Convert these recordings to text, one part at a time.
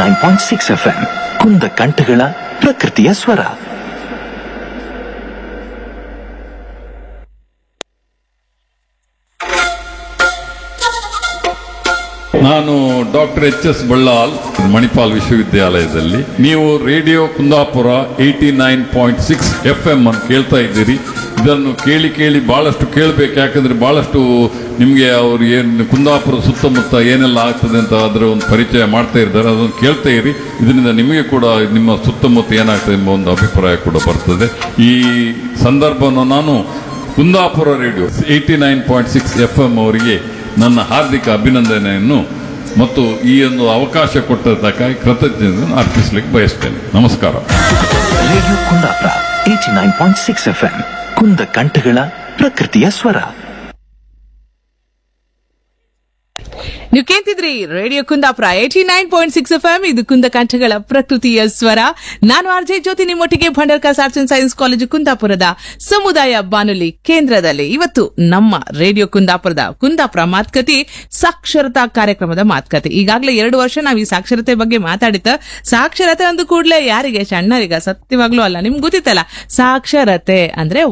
89.6 FM ಕುಂದ ಕಂಠಗಳ ಪ್ರಕೃತಿಯ ಸ್ವರ. ನಾನು ಡಾಕ್ಟರ್ ಎಚ್.ಎಸ್. ಬಳ್ಳಾಲ್, ಮಣಿಪಾಲ್ ವಿಶ್ವವಿದ್ಯಾಲಯದಲ್ಲಿ. ನೀವು ರೇಡಿಯೋ ಕುಂದಾಪುರ 89.6 FM ಅನ್ನು ಕೇಳ್ತಾ ಇದ್ದೀರಿ. ಇದನ್ನು ಕೇಳಿ ಕೇಳಿ ಬಹಳಷ್ಟು ಕೇಳಬೇಕು, ಯಾಕಂದ್ರೆ ಬಹಳಷ್ಟು ನಿಮಗೆ ಅವ್ರು ಏನು ಕುಂದಾಪುರ ಸುತ್ತಮುತ್ತ ಏನೆಲ್ಲ ಆಗ್ತದೆ ಅಂತ ಅದರ ಒಂದು ಪರಿಚಯ ಮಾಡ್ತಾ ಇದ್ದಾರೆ. ಅದನ್ನು ಕೇಳ್ತಾ ಇರಿ. ಇದರಿಂದ ನಿಮಗೆ ಕೂಡ ನಿಮ್ಮ ಸುತ್ತಮುತ್ತ ಏನಾಗ್ತದೆ ಎಂಬ ಒಂದು ಅಭಿಪ್ರಾಯ ಕೂಡ ಬರ್ತದೆ. ಈ ಸಂದರ್ಭವನ್ನು ನಾನು ಕುಂದಾಪುರ ರೇಡಿಯೋ 89.6 FM ಅವರಿಗೆ ನನ್ನ ಹಾರ್ದಿಕ ಅಭಿನಂದನೆಯನ್ನು ಮತ್ತು ಈ ಒಂದು ಅವಕಾಶ ಕೊಟ್ಟದ್ದಕ್ಕಾಗಿ ಕೃತಜ್ಞತೆಯನ್ನು ಅರ್ಪಿಸಲಿಕ್ಕೆ ಬಯಸ್ತೇನೆ. ನಮಸ್ಕಾರ. ರೇಡಿಯೋ ಕುಂದಾಪುರ 89.6 FM ಕುಂದ ಕಂಠಗಳ ಪ್ರಕೃತಿಯ ಸ್ವರ. ನೀವು ಕೇಳ್ತಿದ್ರಿ ರೇಡಿಯೋ ಕುಂದಾಪುರ 89.6 FM. ಇದು ಕುಂದ ಕಂಠಗಳ ಪ್ರಕೃತಿಯ ಸ್ವರ. ನಾನು RJ Jyothi, ನಿಮ್ಮೊಟ್ಟಿಗೆ Bhandarkar's arts and science college ಕುಂದಾಪುರದ ಸಮುದಾಯ ಬಾನುಲಿ ಕೇಂದ್ರದಲ್ಲಿ. ಇವತ್ತು ನಮ್ಮ ರೇಡಿಯೋ ಕುಂದಾಪುರ ಮಾತುಕತೆ ಸಾಕ್ಷರತಾ ಕಾರ್ಯಕ್ರಮದ ಮಾತುಕತೆ. ಈಗಾಗಲೇ 2 ವರ್ಷ ನಾವು ಈ ಸಾಕ್ಷರತೆ ಬಗ್ಗೆ ಮಾತಾಡಿತ್ತ. ಸಾಕ್ಷರತೆ ಅಂದ ಕೂಡಲೇ ಯಾರಿಗೆ? ಸಣ್ಣರಿಗ? ಸತ್ಯವಾಗ್ಲೂ ಅಲ್ಲ. ನಿಮ್ಗೆ ಗೊತ್ತಿತ್ತಲ್ಲ, ಸಾಕ್ಷರತೆ ಅಂದ್ರೆ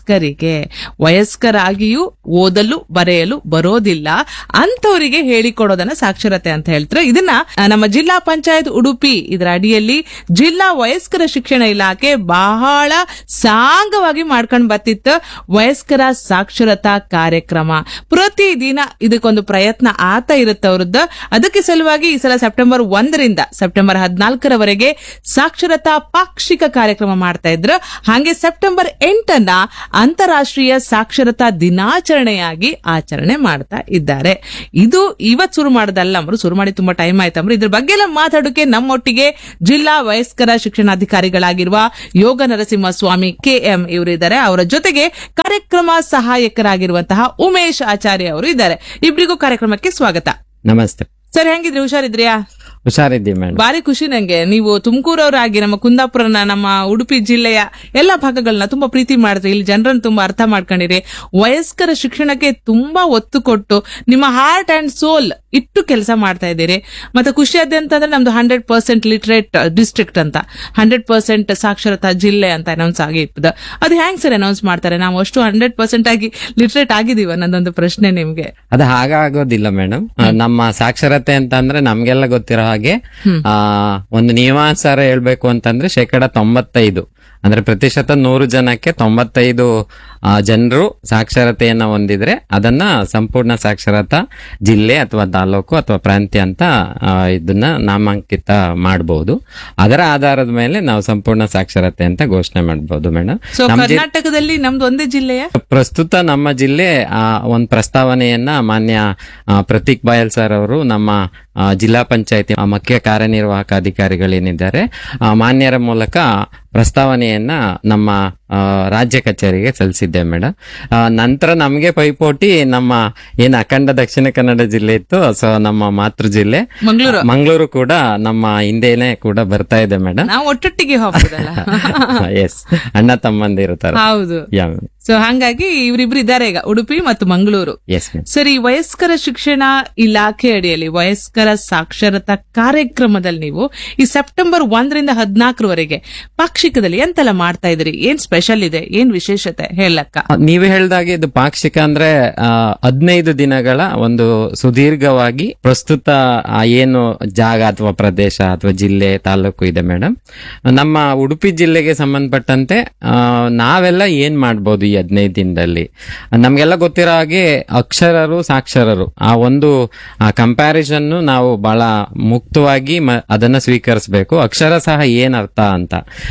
ವಯಸ್ಕರಾಗಿಯೂ ಓದಲು ಬರೆಯಲು ಬರೋದಿಲ್ಲ ಅಂತವರಿಗೆ ಹೇಳಿಕೊಡೋದನ್ನ ಸಾಕ್ಷರತೆ ಅಂತ ಹೇಳ್ತಾರೆ. ಇದನ್ನ ನಮ್ಮ ಜಿಲ್ಲಾ ಪಂಚಾಯತ್ ಉಡುಪಿ ಇದರ ಅಡಿಯಲ್ಲಿ ಜಿಲ್ಲಾ ವಯಸ್ಕರ ಶಿಕ್ಷಣ ಇಲಾಖೆ ಬಹಳ ಸಾಂಗವಾಗಿ ಮಾಡ್ಕೊಂಡ್ ಬರ್ತಿತ್ತು. ವಯಸ್ಕರ ಸಾಕ್ಷರತಾ ಕಾರ್ಯಕ್ರಮ ಪ್ರತಿದಿನ ಇದಕ್ಕೊಂದು ಪ್ರಯತ್ನ ಆತ ಇರುತ್ತೆ ಅವ್ರದ್ದು. ಅದಕ್ಕೆ ಸಲುವಾಗಿ ಈ ಸಲ ಸೆಪ್ಟೆಂಬರ್ 1ರಿಂದ ಸೆಪ್ಟೆಂಬರ್ 14ರವರೆಗೆ ಸಾಕ್ಷರತಾ ಪಾಕ್ಷಿಕ ಕಾರ್ಯಕ್ರಮ ಮಾಡ್ತಾ ಇದ್ರು. ಹಾಗೆ ಸೆಪ್ಟೆಂಬರ್ 8ನ್ನ ಅಂತಾರಾಷ್ಟ್ರೀಯ ಸಾಕ್ಷರತಾ ದಿನಾಚರಣೆಯಾಗಿ ಆಚರಣೆ ಮಾಡ್ತಾ ಇದ್ದಾರೆ. ಇದು ಇವತ್ ಶುರು ಮಾಡೋದಲ್ಲ, ಶುರು ಮಾಡಿ ತುಂಬಾ ಟೈಮ್ ಆಯ್ತಂಬ್ರು. ಇದ್ರ ಬಗ್ಗೆ ಎಲ್ಲ ಮಾತಾಡೋಕೆ ನಮ್ಮೊಟ್ಟಿಗೆ ಜಿಲ್ಲಾ ವಯಸ್ಕರ ಶಿಕ್ಷಣಾಧಿಕಾರಿಗಳಾಗಿರುವ ಯೋಗ ನರಸಿಂಹ ಸ್ವಾಮಿ KM ಇವರಿದ್ದಾರೆ. ಅವರ ಜೊತೆಗೆ ಕಾರ್ಯಕ್ರಮ ಸಹಾಯಕರಾಗಿರುವಂತಹ ಉಮೇಶ್ ಆಚಾರ್ಯ ಅವರು ಇದ್ದಾರೆ. ಇಬ್ಬರಿಗೂ ಕಾರ್ಯಕ್ರಮಕ್ಕೆ ಸ್ವಾಗತ. ನಮಸ್ತೆ ಸರ್, ಹೆಂಗಿದ್ರಿ? ಹುಷಾರಿದ್ರಿಯಾ? ಹುಷಾರಿದ್ದೀವಿ ಮೇಡಮ್. ಬಾರಿ ಖುಷಿ ನಂಗೆ. ನೀವು ತುಮಕೂರವರಾಗಿ ನಮ್ಮ ಕುಂದಾಪುರನ, ನಮ್ಮ ಉಡುಪಿ ಜಿಲ್ಲೆಯ ಎಲ್ಲಾ ಭಾಗಗಳನ್ನ ತುಂಬಾ ಪ್ರೀತಿ ಮಾಡಿದ್ರಿ. ಇಲ್ಲಿ ಜನರನ್ನು ತುಂಬಾ ಅರ್ಥ ಮಾಡ್ಕೊಂಡಿರಿ. ವಯಸ್ಕರ ಶಿಕ್ಷಣಕ್ಕೆ ತುಂಬಾ ಒತ್ತು ಕೊಟ್ಟು ನಿಮ್ಮ ಹಾರ್ಟ್ ಅಂಡ್ ಸೋಲ್ ಇಟ್ಟು ಕೆಲಸ ಮಾಡ್ತಾ ಇದ್ದೀರಿ. ಮತ್ತೆ ಖುಷಿ ಆದ ಅಂತಂದ್ರೆ ನಮ್ದು 100% ಲಿಟ್ರೇಟ್ ಡಿಸ್ಟ್ರಿಕ್ಟ್ ಅಂತ, 100% ಸಾಕ್ಷರತಾ ಜಿಲ್ಲೆ ಅಂತ ಅನೌನ್ಸ್ ಆಗಿರ್ತದೆ. ಅದು ಹ್ಯಾಂಗ್ ಸರ್ ಅನೌನ್ಸ್ ಮಾಡ್ತಾರೆ? ನಾವು ಅಷ್ಟು 100% ಆಗಿ ಲಿಟ್ರೇಟ್ ಆಗಿದೀವ? ನನ್ನೊಂದು ಪ್ರಶ್ನೆ ನಿಮ್ಗೆ. ಅದು ಹಾಗಾಗೋದಿಲ್ಲ ಮೇಡಮ್. ನಮ್ಮ ಸಾಕ್ಷರತೆ ಅಂತಂದ್ರೆ ನಮ್ಗೆಲ್ಲ ಗೊತ್ತಿರೋ ಹಾಗೆ ಒಂದು ನಿಯಮಾನುಸಾರ ಹೇಳ್ಬೇಕು ಅಂತಂದ್ರೆ 95% ಅಂದ್ರೆ ಪ್ರತಿಶತ 100 ಜನಕ್ಕೆ 95 ಜನರು ಸಾಕ್ಷರತೆಯನ್ನ ಹೊಂದಿದ್ರೆ ಅದನ್ನ ಸಂಪೂರ್ಣ ಸಾಕ್ಷರತಾ ಜಿಲ್ಲೆ ಅಥವಾ ತಾಲೂಕು ಅಥವಾ ಪ್ರಾಂತ್ಯ ಅಂತ ಇದನ್ನ ನಾಮಾಂಕಿತ ಮಾಡಬಹುದು. ಅದರ ಆಧಾರದ ಮೇಲೆ ನಾವು ಸಂಪೂರ್ಣ ಸಾಕ್ಷರತೆ ಅಂತ ಘೋಷಣೆ ಮಾಡಬಹುದು ಮೇಡಮ್. ಕರ್ನಾಟಕದಲ್ಲಿ ನಮ್ದು ಒಂದೇ ಜಿಲ್ಲೆಯ ಪ್ರಸ್ತುತ ನಮ್ಮ ಜಿಲ್ಲೆ ಒಂದು ಪ್ರಸ್ತಾವನೆಯನ್ನ ಮಾನ್ಯ ಪ್ರತೀಕ್ ಬಾಯಲ್ ಸರ್ ಅವರು ನಮ್ಮ ಜಿಲ್ಲಾ ಪಂಚಾಯತಿ ಮುಖ್ಯ ಕಾರ್ಯನಿರ್ವಾಹಕ ಅಧಿಕಾರಿಗಳೇನಿದ್ದಾರೆ ಮಾನ್ಯರ ಮೂಲಕ ಪ್ರಸ್ತಾವನೆಯನ್ನ ನಮ್ಮ ರಾಜ್ಯ ಕಚೇರಿಗೆ ಸಲ್ಲಿಸಿದ್ದೆ ಮೇಡಮ್. ನಂತರ ನಮಗೆ ಪೈಪೋಟಿ ನಮ್ಮ ಏನ್ ಅಖಂಡ ದಕ್ಷಿಣ ಕನ್ನಡ ಜಿಲ್ಲೆ ಇತ್ತು, ಸೊ ನಮ್ಮ ಮಾತೃ ಜಿಲ್ಲೆ ಮಂಗಳೂರು ಕೂಡ ನಮ್ಮ ಹಿಂದೆನೆ ಕೂಡ ಬರ್ತಾ ಇದೆ ಮೇಡಮ್. ನಾವು ಒಟ್ಟೊಟ್ಟಿಗೆ ಹೋಗ್ಬೋದಲ್ಲ? ಎಸ್, ಅಣ್ಣ ತಮ್ಮಂದಿರು ತರ. ಹೌದು. ಸೊ ಹಾಗಾಗಿ ಇವರಿಬ್ರು ಇದ್ದಾರೆ ಈಗ, ಉಡುಪಿ ಮತ್ತು ಮಂಗಳೂರು. ಸರಿ, ವಯಸ್ಕರ ಶಿಕ್ಷಣ ಇಲಾಖೆ ಅಡಿಯಲ್ಲಿ ವಯಸ್ಕರ ಸಾಕ್ಷರತಾ ಕಾರ್ಯಕ್ರಮದಲ್ಲಿ ನೀವು ಈ ಸೆಪ್ಟೆಂಬರ್ 1ರಿಂದ 14ರವರೆಗೆ ಪಾಕ್ಷಿಕದಲ್ಲಿ ಎಂತೆಲ್ಲ ಮಾಡ್ತಾ ಇದ್ರಿ? ಏನ್ ಸ್ಪೆಷಲ್ ಇದೆ, ಏನ್ ವಿಶೇಷತೆ ಹೇಳಕ್ಕ? ನೀವು ಹೇಳ್ದಾಗೆ ಇದು ಪಾಕ್ಷಿಕ ಅಂದ್ರೆ 15 ದಿನಗಳ ಒಂದು ಸುದೀರ್ಘವಾಗಿ ಪ್ರಸ್ತುತ ಏನು ಜಾಗ ಅಥವಾ ಪ್ರದೇಶ ಅಥವಾ ಜಿಲ್ಲೆ ತಾಲೂಕು ಇದೆ ಮೇಡಮ್. ನಮ್ಮ ಉಡುಪಿ ಜಿಲ್ಲೆಗೆ ಸಂಬಂಧಪಟ್ಟಂತೆ ನಾವೆಲ್ಲ ಏನ್ ಮಾಡ್ಬೋದು ಈ 15 ದಿನದಲ್ಲಿ? ನಮ್ಗೆಲ್ಲ ಗೊತ್ತಿರೋ ಹಾಗೆ ಅಕ್ಷರರು ಸಾಕ್ಷರರು ಆ ಒಂದು ಕಂಪ್ಯಾರಿಸನ್ ನಾವು ಬಹಳ ಮುಕ್ತವಾಗಿ ಅದನ್ನ ಸ್ವೀಕರಿಸಬೇಕು. ಅಕ್ಷರ ಸಹ ಏನ್ ಅರ್ಥ ಅಂತ,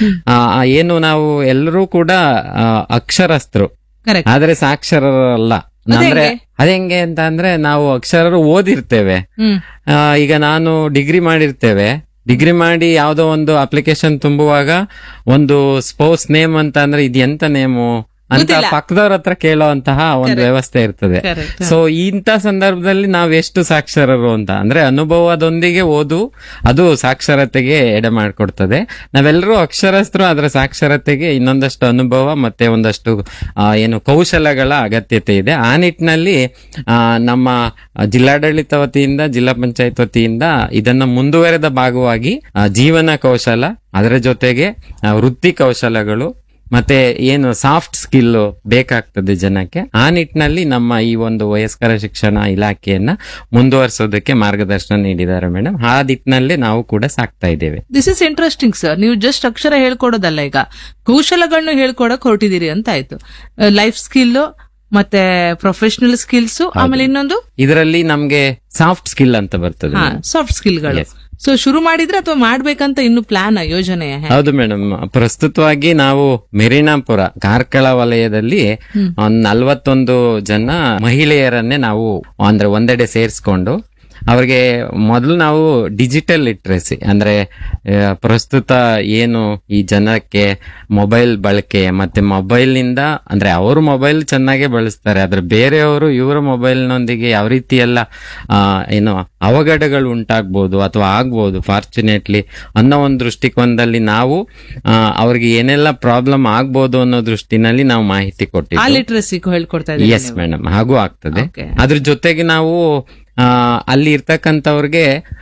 ಏನು ನಾವು ಎಲ್ಲರೂ ಕೂಡ ಅಕ್ಷರಸ್ಥರು ಆದ್ರೆ ಸಾಕ್ಷರರಲ್ಲ. ಅಂದ್ರೆ ಅതെಂಗೆ ಅಂತ ಅಂದ್ರೆ ನಾವು ಅಕ್ಷರರು ಓದಿರ್ತೇವೆ. ಈಗ ನಾನು ಡಿಗ್ರಿ ಮಾಡಿರ್ತೇವೆ, ಡಿಗ್ರಿ ಮಾಡಿ ಯಾವ್ದೋ ಒಂದು ಅಪ್ಲಿಕೇಶನ್ ತುಂಬುವಾಗ ಒಂದು ಸ್ಪೌಸ್ ನೇಮ್ ಅಂತ ಅಂದ್ರೆ ಇದು ಎಂತ ನೇಮು ಅಂತ ಗೊತ್ತಿಲ್ಲ. ಪಕ್ಕದವ್ರ ಹತ್ರ ಕೇಳೋಂತಹ ಒಂದು ವ್ಯವಸ್ಥೆ ಇರ್ತದೆ. Correct. ಸೊ ಇಂಥ ಸಂದರ್ಭದಲ್ಲಿ ನಾವ್ ಎಷ್ಟು ಸಾಕ್ಷರರು ಅಂತ ಅಂದ್ರೆ ಅನುಭವದೊಂದಿಗೆ ಓದು ಅದು ಸಾಕ್ಷರತೆಗೆ ಎಡೆ ಮಾಡ್ಕೊಡ್ತದೆ. ನಾವೆಲ್ಲರೂ ಅಕ್ಷರಸ್ಥರು, ಅದರ ಸಾಕ್ಷರತೆಗೆ ಇನ್ನೊಂದಷ್ಟು ಅನುಭವ ಮತ್ತೆ ಒಂದಷ್ಟು ಏನು ಕೌಶಲಗಳ ಅಗತ್ಯತೆ ಇದೆ. ಆ ನಿಟ್ಟಿನಲ್ಲಿ ನಮ್ಮ ಜಿಲ್ಲಾಡಳಿತ ವತಿಯಿಂದ, ಜಿಲ್ಲಾ ಪಂಚಾಯತ್ ವತಿಯಿಂದ ಇದನ್ನ ಮುಂದುವರೆದ ಭಾಗವಾಗಿ ಜೀವನ ಕೌಶಲ, ಅದರ ಜೊತೆಗೆ ವೃತ್ತಿ ಕೌಶಲಗಳು ಮತ್ತೆ ಏನು ಸಾಫ್ಟ್ ಸ್ಕಿಲ್ ಬೇಕಾಗ್ತದೆ ಜನಕ್ಕೆ, ಆ ನಿಟ್ಟಿನಲ್ಲಿ ನಮ್ಮ ಈ ಒಂದು ವಯಸ್ಕರ ಶಿಕ್ಷಣ ಇಲಾಖೆಯನ್ನ ಮುಂದುವರಿಸೋದಕ್ಕೆ ಮಾರ್ಗದರ್ಶನ ನೀಡಿದ್ದಾರೆ ಮೇಡಮ್. ಆ ನಿಟ್ಟಿನಲ್ಲಿ ನಾವು ಕೂಡ ಸಾಕ್ತಾ ಇದ್ದೇವೆ. This is interesting sir. ನೀವು ಜಸ್ಟ್ ಅಕ್ಷರ ಹೇಳ್ಕೊಡೋದಲ್ಲ, ಈಗ ಕೌಶಲಗಳನ್ನು ಹೇಳ್ಕೊಡಕ್ ಹೊರಟಿದ್ದೀರಿ ಅಂತ ಆಯ್ತು. ಲೈಫ್ ಸ್ಕಿಲ್ ಮತ್ತೆ ಪ್ರೊಫೆಷನಲ್ ಸ್ಕಿಲ್ಸ್, ಆಮೇಲೆ ಇನ್ನೊಂದು ಇದರಲ್ಲಿ ನಮ್ಗೆ ಸಾಫ್ಟ್ ಸ್ಕಿಲ್ ಅಂತ ಬರ್ತದೆ. ಸಾಫ್ಟ್ ಸ್ಕಿಲ್ಗಳು. ಸೊ ಶುರು ಮಾಡಿದ್ರೆ ಅಥವಾ ಮಾಡ್ಬೇಕಂತ ಇನ್ನು ಪ್ಲಾನ್ ಯೋಜನೆ? ಹೌದು ಮೇಡಮ್, ಪ್ರಸ್ತುತವಾಗಿ ನಾವು ಮೆರಿನಾಪುರ ಕಾರ್ಕಳ ವಲಯದಲ್ಲಿ 41 ಜನ ಮಹಿಳೆಯರನ್ನೇ ನಾವು ಅಂದ್ರೆ ಒಂದೆಡೆ ಸೇರಿಸ್ಕೊಂಡು ಅವ್ರಿಗೆ ಮೊದಲು ನಾವು ಡಿಜಿಟಲ್ ಲಿಟ್ರಸಿ ಅಂದ್ರೆ ಪ್ರಸ್ತುತ ಏನು ಈ ಜನಕ್ಕೆ ಮೊಬೈಲ್ ಬಳಕೆ ಮತ್ತೆ ಮೊಬೈಲ್ ನಿಂದ ಅಂದ್ರೆ ಅವರು ಮೊಬೈಲ್ ಚೆನ್ನಾಗೆ ಬಳಸ್ತಾರೆ, ಆದ್ರೆ ಬೇರೆಯವರು ಇವರ ಮೊಬೈಲ್ನೊಂದಿಗೆ ಯಾವ ರೀತಿ ಎಲ್ಲ ಏನು ಅವಘಡಗಳು ಉಂಟಾಗ್ಬೋದು ಅಥವಾ ಆಗ್ಬೋದು ಫಾರ್ಚುನೇಟ್ಲಿ ಅನ್ನೋ ಒಂದು ದೃಷ್ಟಿಕೋನದಲ್ಲಿ ನಾವು ಅವ್ರಿಗೆ ಏನೆಲ್ಲ ಪ್ರಾಬ್ಲಮ್ ಆಗ್ಬೋದು ಅನ್ನೋ ದೃಷ್ಟಿನಲ್ಲಿ ನಾವು ಮಾಹಿತಿ ಕೊಟ್ಟಿದ್ದೀವಿ. ಲಿಟ್ರಸಿ ಹೇಳ್ಕೊಡ್ತಾ ಇದ್ದೀವಿ. ಎಸ್ ಮೇಡಮ್, ಹಾಗೂ ಆಗ್ತದೆ. ಅದ್ರ ಜೊತೆಗೆ ನಾವು ಅಲ್ಲಿ ಇರ್ತಕ್ಕಂಥವ್ರಿಗೆ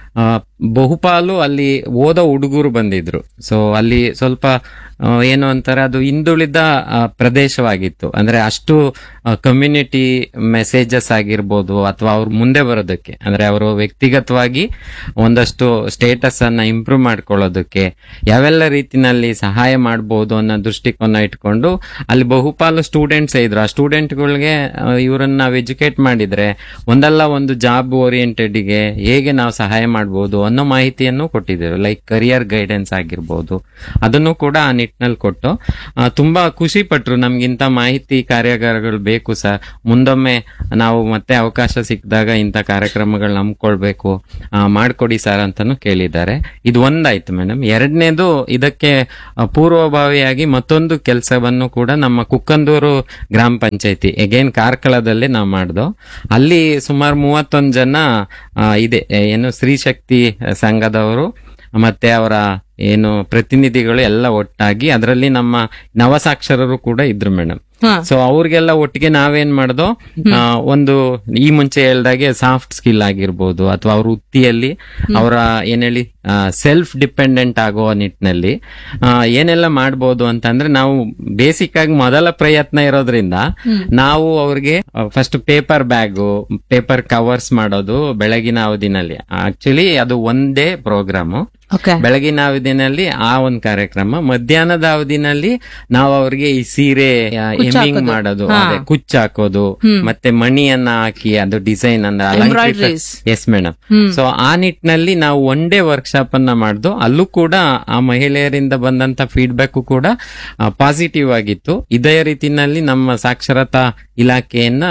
ಬಹುಪಾಲು ಅಲ್ಲಿ ಓದೋ ಹುಡುಗರು ಬಂದಿದ್ರು. ಸೊ ಅಲ್ಲಿ ಸ್ವಲ್ಪ ಏನು ಅಂತಾರೆ, ಅದು ಹಿಂದುಳಿದ ಪ್ರದೇಶವಾಗಿತ್ತು. ಅಂದ್ರೆ ಅಷ್ಟು ಕಮ್ಯುನಿಟಿ ಮೆಸೇಜಸ್ ಆಗಿರ್ಬೋದು ಅಥವಾ ಅವ್ರು ಮುಂದೆ ಬರೋದಕ್ಕೆ ಅಂದ್ರೆ ಅವರು ವ್ಯಕ್ತಿಗತವಾಗಿ ಒಂದಷ್ಟು ಸ್ಟೇಟಸ್ ಅನ್ನ ಇಂಪ್ರೂವ್ ಮಾಡ್ಕೊಳ್ಳೋದಕ್ಕೆ ಯಾವೆಲ್ಲ ರೀತಿನಲ್ಲಿ ಸಹಾಯ ಮಾಡಬಹುದು ಅನ್ನೋ ದೃಷ್ಟಿಕೋನ ಇಟ್ಕೊಂಡು ಅಲ್ಲಿ ಬಹುಪಾಲು ಸ್ಟೂಡೆಂಟ್ಸ್ ಇದ್ರು. ಆ ಸ್ಟೂಡೆಂಟ್ಗಳಿಗೆ ಇವರನ್ನ ನಾವು ಎಜುಕೇಟ್ ಮಾಡಿದ್ರೆ ಒಂದಲ್ಲ ಒಂದು ಜಾಬ್ ಓರಿಯೆಂಟೆಡ್ ಗೆ ಹೇಗೆ ನಾವು ಸಹಾಯ ಮಾಡಬಹುದು ಅನ್ನೋ ಮಾಹಿತಿಯನ್ನು ಕೊಟ್ಟಿದ್ದೇವೆ. ಲೈಕ್ ಕರಿಯರ್ ಗೈಡೆನ್ಸ್ ಆಗಿರ್ಬೋದು, ಅದನ್ನು ಕೂಡ ಆ ನಿಟ್ಟಿನಲ್ಲಿ ಕೊಟ್ಟು ತುಂಬಾ ಖುಷಿ ಪಟ್ರು. ನಮ್ಗಿಂತ ಮಾಹಿತಿ ಕಾರ್ಯಾಗಾರಗಳು ಬೇಕು ಸರ್, ಮುಂದೊಮ್ಮೆ ನಾವು ಮತ್ತೆ ಅವಕಾಶ ಸಿಕ್ಕಿದಾಗ ಇಂಥ ಕಾರ್ಯಕ್ರಮಗಳನ್ನ ಹಮ್ಮಿಕೊಳ್ಬೇಕು, ಮಾಡ್ಕೊಡಿ ಸರ್ ಅಂತಾನು ಕೇಳಿದ್ದಾರೆ. ಇದು ಒಂದಾಯ್ತು ಮೇಡಮ್. ಎರಡನೇದು, ಇದಕ್ಕೆ ಪೂರ್ವಭಾವಿಯಾಗಿ ಮತ್ತೊಂದು ಕೆಲಸವನ್ನು ಕೂಡ ನಮ್ಮ ಕುಕ್ಕಂದೂರು ಗ್ರಾಮ ಪಂಚಾಯತಿ ಎಗೇನ್ ಕಾರ್ಕಳದಲ್ಲೇ ನಾವು ಮಾಡ್ದೋ. ಅಲ್ಲಿ ಸುಮಾರು 31 ಜನ ಇದೆ ಏನು ಸ್ತ್ರೀಶಕ್ತಿ ಸಂಘದವರು ಮತ್ತೆ ಅವರ ಏನು ಪ್ರತಿನಿಧಿಗಳು ಎಲ್ಲ ಒಟ್ಟಾಗಿ, ಅದರಲ್ಲಿ ನಮ್ಮ ನವಸಾಕ್ಷರರು ಕೂಡ ಇದ್ರು ಮೇಡಮ್. ಸೊ ಅವ್ರಿಗೆಲ್ಲ ಒಟ್ಟಿಗೆ ನಾವೇನ್ ಮಾಡ್ದೋ, ಒಂದು ಈ ಮುಂಚೆ ಹೇಳ್ದಾಗೆ ಸಾಫ್ಟ್ ಸ್ಕಿಲ್ ಆಗಿರ್ಬೋದು ಅಥವಾ ಅವ್ರ ವೃತ್ತಿಯಲ್ಲಿ ಅವರ ಏನ್ ಹೇಳಿ ಸೆಲ್ಫ್ ಡಿಪೆಂಡೆಂಟ್ ಆಗೋ ನಿಟ್ಟಿನಲ್ಲಿ ಏನೆಲ್ಲ ಮಾಡ್ಬೋದು ಅಂತಂದ್ರೆ, ನಾವು ಬೇಸಿಕ್ ಆಗಿ ಮೊದಲ ಪ್ರಯತ್ನ ಇರೋದ್ರಿಂದ ನಾವು ಅವ್ರಿಗೆ first paper bag, paper covers ಮಾಡೋದು ಬೆಳಗಿನ ಅವಧಿನಲ್ಲಿ. ಆಕ್ಚುಲಿ ಅದು ಒಂದೇ ಪ್ರೋಗ್ರಾಮು. ಬೆಳಗಿನ ಅವಧಿನಲ್ಲಿ ಆ ಒಂದು ಕಾರ್ಯಕ್ರಮ, ಮಧ್ಯಾಹ್ನದ ಅವಧಿನಲ್ಲಿ ನಾವು ಅವ್ರಿಗೆ ಈ ಸೀರೆ ಎಮ್ಮಿಂಗ್ ಮಾಡೋದು, ಅದೇ ಕುಚ್ಚಾಕೋದು ಮತ್ತೆ ಮಣಿಯನ್ನ ಹಾಕಿ ಅದು ಡಿಸೈನ್ ಅಂದ್ರೆ ಅಲಂಕೃತ. Yes madam. ಸೊ ಆ ನಿಟ್ಟಿನಲ್ಲಿ ನಾವು ಒನ್ ಡೇ ವರ್ಕ್ಶಾಪ್ ಅನ್ನ ಮಾಡ್ದು. ಅಲ್ಲೂ ಕೂಡ ಆ ಮಹಿಳೆಯರಿಂದ ಬಂದಂತ ಫೀಡ್ಬ್ಯಾಕ್ ಕೂಡ ಪಾಸಿಟಿವ್ ಆಗಿತ್ತು. ಇದೇ ರೀತಿನಲ್ಲಿ ನಮ್ಮ ಸಾಕ್ಷರತಾ ಇಲಾಖೆಯನ್ನ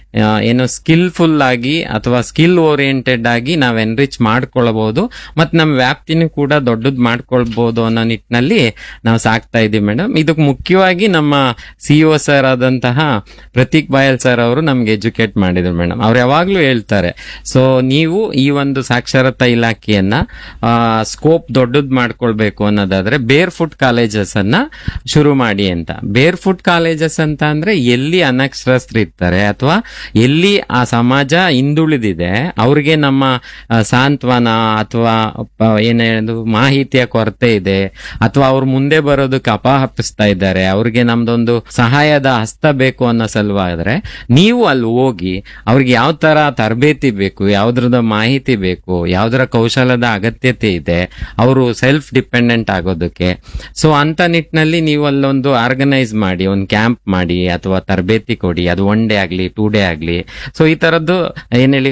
ಏನು ಸ್ಕಿಲ್ಫುಲ್ ಆಗಿ ಅಥವಾ ಸ್ಕಿಲ್ ಓರಿಯೆಂಟೆಡ್ ಆಗಿ ನಾವು ಎನ್ರಿಚ್ ಮಾಡ್ಕೊಳ್ಬಹುದು ಮತ್ತೆ ನಮ್ಮ ವ್ಯಾಪ್ತಿನೂ ಕೂಡ ದೊಡ್ಡದ್ ಮಾಡ್ಕೊಳ್ಬಹುದು ಅನ್ನೋ ನಿಟ್ಟಿನಲ್ಲಿ ನಾವು ಸಾಕ್ತಾ ಇದೀವಿ ಮೇಡಮ್. ಇದಕ್ಕೆ ಮುಖ್ಯವಾಗಿ ನಮ್ಮ ಸಿಇಒ ಸರ್ ಆದಂತಹ ಪ್ರತೀಕ್ ಬಾಯಲ್ ಸರ್ ಅವರು ನಮ್ಗೆ ಎಜುಕೇಟ್ ಮಾಡಿದ್ರು ಮೇಡಮ್. ಅವ್ರು ಯಾವಾಗ್ಲೂ ಹೇಳ್ತಾರೆ, ಸೊ ನೀವು ಈ ಒಂದು ಸಾಕ್ಷರತಾ ಇಲಾಖೆಯನ್ನ ಸ್ಕೋಪ್ ದೊಡ್ಡದ್ ಮಾಡ್ಕೊಳ್ಬೇಕು ಅನ್ನೋದಾದ್ರೆ ಬೇರ್ ಫುಟ್ ಕಾಲೇಜಸ್ ಅನ್ನ ಶುರು ಮಾಡಿ ಅಂತ. ಬೇರ್ ಫುಟ್ ಕಾಲೇಜಸ್ ಅಂತ ಅಂದ್ರೆ ಎಲ್ಲಿ ಅನಕ್ಷರಸ್ಥರಿರ್ತಾರೆ ಅಥವಾ ಎಲ್ಲಿ ಆ ಸಮಾಜ ಹಿಂದುಳಿದಿದೆ ಅವ್ರಿಗೆ ನಮ್ಮ ಸಾಂತ್ವನ ಅಥವಾ ಏನೇನು ಮಾಹಿತಿಯ ಕೊರತೆ ಇದೆ ಅಥವಾ ಅವ್ರು ಮುಂದೆ ಬರೋದಕ್ಕೆ ಅಪಹಪಿಸ್ತಾ ಇದ್ದಾರೆ, ಅವ್ರಿಗೆ ನಮ್ದೊಂದು ಸಹಾಯದ ಹಸ್ತ ಬೇಕು ಅನ್ನೋ ಸಲುವಾದ್ರೆ ನೀವು ಅಲ್ಲಿ ಹೋಗಿ ಅವ್ರಿಗೆ ಯಾವ ತರ ತರಬೇತಿ ಬೇಕು, ಯಾವ್ದ್ರದ ಮಾಹಿತಿ ಬೇಕು, ಯಾವ್ದರ ಕೌಶಲದ ಅಗತ್ಯತೆ ಇದೆ ಅವರು ಸೆಲ್ಫ್ ಡಿಪೆಂಡೆಂಟ್ ಆಗೋದಕ್ಕೆ. ಸೊ ಅಂತ ನಿಟ್ಟಿನಲ್ಲಿ ನೀವು ಅಲ್ಲೊಂದು ಆರ್ಗನೈಸ್ ಮಾಡಿ, ಒಂದು ಕ್ಯಾಂಪ್ ಮಾಡಿ ಅಥವಾ ತರಬೇತಿ ಕೊಡಿ, ಅದು 1 ಡೇ ಆಗ್ಲಿ 2 ಡೇ ಆಗ್ಲಿ. ಸೊ ಈ ತರದ್ದು ಏನ್ ಹೇಳಿ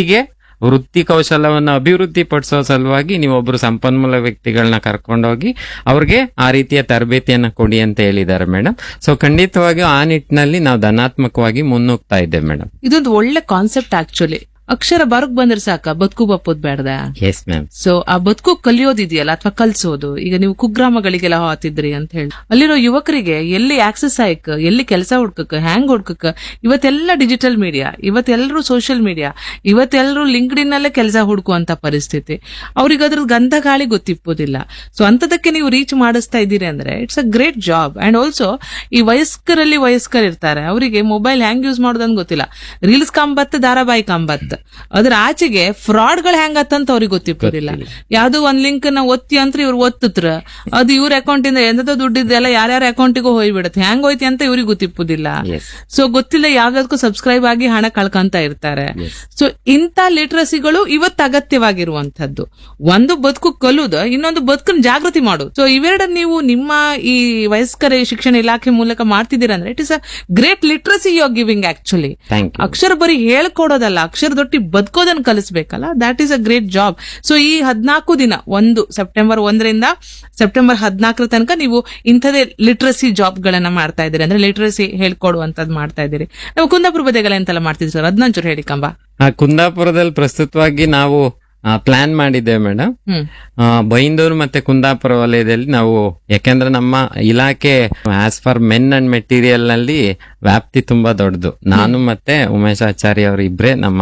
ವೃತ್ತಿ ಕೌಶಲವನ್ನು ಅಭಿವೃದ್ಧಿ ಪಡಿಸೋ ಸಲುವಾಗಿ ನೀವೊಬ್ರು ಸಂಪನ್ಮೂಲ ವ್ಯಕ್ತಿಗಳನ್ನ ಕರ್ಕೊಂಡೋಗಿ ಅವ್ರಿಗೆ ಆ ರೀತಿಯ ತರಬೇತಿಯನ್ನ ಕೊಡಿ ಅಂತ ಹೇಳಿದ್ದಾರೆ ಮೇಡಮ್. ಸೊ ಖಂಡಿತವಾಗಿಯೂ ಆ ನಿಟ್ಟಿನಲ್ಲಿ ನಾವು ಧನಾತ್ಮಕವಾಗಿ ಮುನ್ನುಗ್ತಾ ಇದ್ದೇವೆ ಮೇಡಮ್. ಇದೊಂದು ಒಳ್ಳೆ ಕಾನ್ಸೆಪ್ಟ್ ಆಕ್ಚುಲಿ. ಅಕ್ಷರ ಬರಕ್ ಬಂದ್ರೆ ಸಾಕ ಬದುಕು ಬಪ್ಪೋದ್ ಬೇಡ್ದ. Yes ma'am. ಸೊ ಆ ಬದುಕು ಕಲಿಯೋದಿದೆಯಲ್ಲ ಅಥವಾ ಕಲ್ಸೋದು, ಈಗ ನೀವು ಕುಗ್ರಾಮಗಳಿಗೆಲ್ಲ ಹೋಗ್ತಿದ್ರಿ ಅಂತ ಹೇಳಿ ಅಲ್ಲಿರೋ ಯುವಕರಿಗೆ ಎಲ್ಲಿ ಆಕ್ಸೆಸ್ ಆಯ್ಕ, ಎಲ್ಲಿ ಕೆಲಸ ಹುಡ್ಕಕ್, ಹ್ಯಾಂಗ್ ಹುಡ್ಕಕ್, ಇವತ್ತೆಲ್ಲ digital media, ಇವತ್ತೆಲ್ಲರೂ social media, ಇವತ್ತೆಲ್ಲರೂ LinkedIn ನಲ್ಲೇ ಕೆಲಸ ಹುಡುಕುವಂತ ಪರಿಸ್ಥಿತಿ. ಅವ್ರಿಗೆ ಅದ್ರ ಗಂಧ ಗಾಳಿ ಗೊತ್ತಿಪ್ಪೋದಿಲ್ಲ. ಸೊ ಅಂತದಕ್ಕೆ ನೀವು ರೀಚ್ ಮಾಡಿಸ್ತಾ ಇದ್ದೀರಿ ಅಂದ್ರೆ it's a great job. And also ಈ ವಯಸ್ಕರು ಇರ್ತಾರೆ, ಅವರಿಗೆ ಮೊಬೈಲ್ ಹ್ಯಾಂಗ್ ಯೂಸ್ ಮಾಡೋದಂತ ಗೊತ್ತಿಲ್ಲ. ರೀಲ್ಸ್ ಕಂಬತ್, ಧಾರಾವಾಹಿ ಕಂಬತ್, ಅದ್ರ ಆಚೆಗೆ ಫ್ರಾಡ್ ಗಳು ಹೆಂಗ್ ಅಂತ ಅವ್ರಿಗೆ ಗೊತ್ತಿಪ್ಪೋದಿಲ್ಲ. ಯಾವ್ದೋ ಒಂದ್ ಲಿಂಕ್ ನ ಒತ್ತಿ ಅಂತ ಇವ್ರು ಒತ್ತತ್ರ ಅದು ಇವ್ರ ಅಕೌಂಟ್ ಇಂದ ಎಂದೋ ದುಡ್ಡಿದ್ದೆಲ್ಲ ಯಾರ್ಯಾರ ಅಕೌಂಟಿಗೂ ಹೋಗ್ಬಿಡುತ್ತೆ. ಹೆಂಗ್ ಹೋಯ್ತಿ ಅಂತ ಇವ್ರಿಗೆ ಗೊತ್ತಿಪ್ಪುದಿಲ್ಲ. ಸೊ ಗೊತ್ತಿಲ್ಲ ಯಾವ್ದಕ್ಕೂ ಸಬ್ಸ್ಕ್ರೈಬ್ ಆಗಿ ಹಣ ಕಳ್ಕೊಂತ ಇರ್ತಾರೆ. ಸೊ ಇಂಥ ಲಿಟ್ರಸಿಗಳು ಇವತ್ತು ಅಗತ್ಯವಾಗಿರುವಂತದ್ದು. ಒಂದು ಬದುಕು ಕಲುದು, ಇನ್ನೊಂದು ಬದುಕನ್ನ ಜಾಗೃತಿ ಮಾಡೋದು. ಸೊ ಇವೆರಡ ನೀವು ನಿಮ್ಮ ಈ ವಯಸ್ಕರ ಶಿಕ್ಷಣ ಇಲಾಖೆ ಮೂಲಕ ಮಾಡ್ತಿದ್ದೀರಾ ಅಂದ್ರೆ it is a great literacy you are giving. Actually ಅಕ್ಷರ ಬರೀ ಹೇಳ್ಕೊಡೋದಲ್ಲ, ಅಕ್ಷರದೊಟ್ಟಿ ಬದುಕೋದನ್ನ ಕಲಿಸ್ಬೇಕಲ್ಲ, that is a great job. So ಈ 14 ದಿನ, ಸೆಪ್ಟೆಂಬರ್ 1ರಿಂದ ಸೆಪ್ಟೆಂಬರ್ 14 ತನಕ ನೀವು ಇಂಥದೇ ಲಿಟ್ರಸಿ ಜಾಬ್ ಗಳನ್ನ ಮಾಡ್ತಾ ಇದ್ದೀರಿ, ಅಂದ್ರೆ ಲಿಟ್ರಸಿ ಹೇಳ್ಕೊಡುವಂತದ್ದು ಮಾಡ್ತಾ ಇದ್ದೀರಿ. ನಾವು ಕುಂದಾಪುರ ಬದಿಗೆಲ್ಲ ಎಂತೆಲ್ಲ ಮಾಡ್ತಿದ್ವಿ ಸರ್, ಅದನ್ನೊಂಚೂರು ಹೇಳಿ ಕಂಬ. ಕುಂದಾಪುರದಲ್ಲಿ ಪ್ರಸ್ತುತವಾಗಿ ನಾವು ಪ್ಲಾನ್ ಮಾಡಿದ್ದೇವೆ ಮೇಡಮ್. ಬೈಂದೂರು ಮತ್ತೆ ಕುಂದಾಪುರ ವಲಯದಲ್ಲಿ ನಾವು, ಯಾಕೆಂದ್ರೆ ನಮ್ಮ ಇಲಾಖೆ as for men and material ನಲ್ಲಿ ವ್ಯಾಪ್ತಿ ತುಂಬಾ ದೊಡ್ಡದು. ನಾನು ಮತ್ತೆ ಉಮೇಶ್ ಆಚಾರ್ಯ ಅವರು ಇಬ್ರೇ ನಮ್ಮ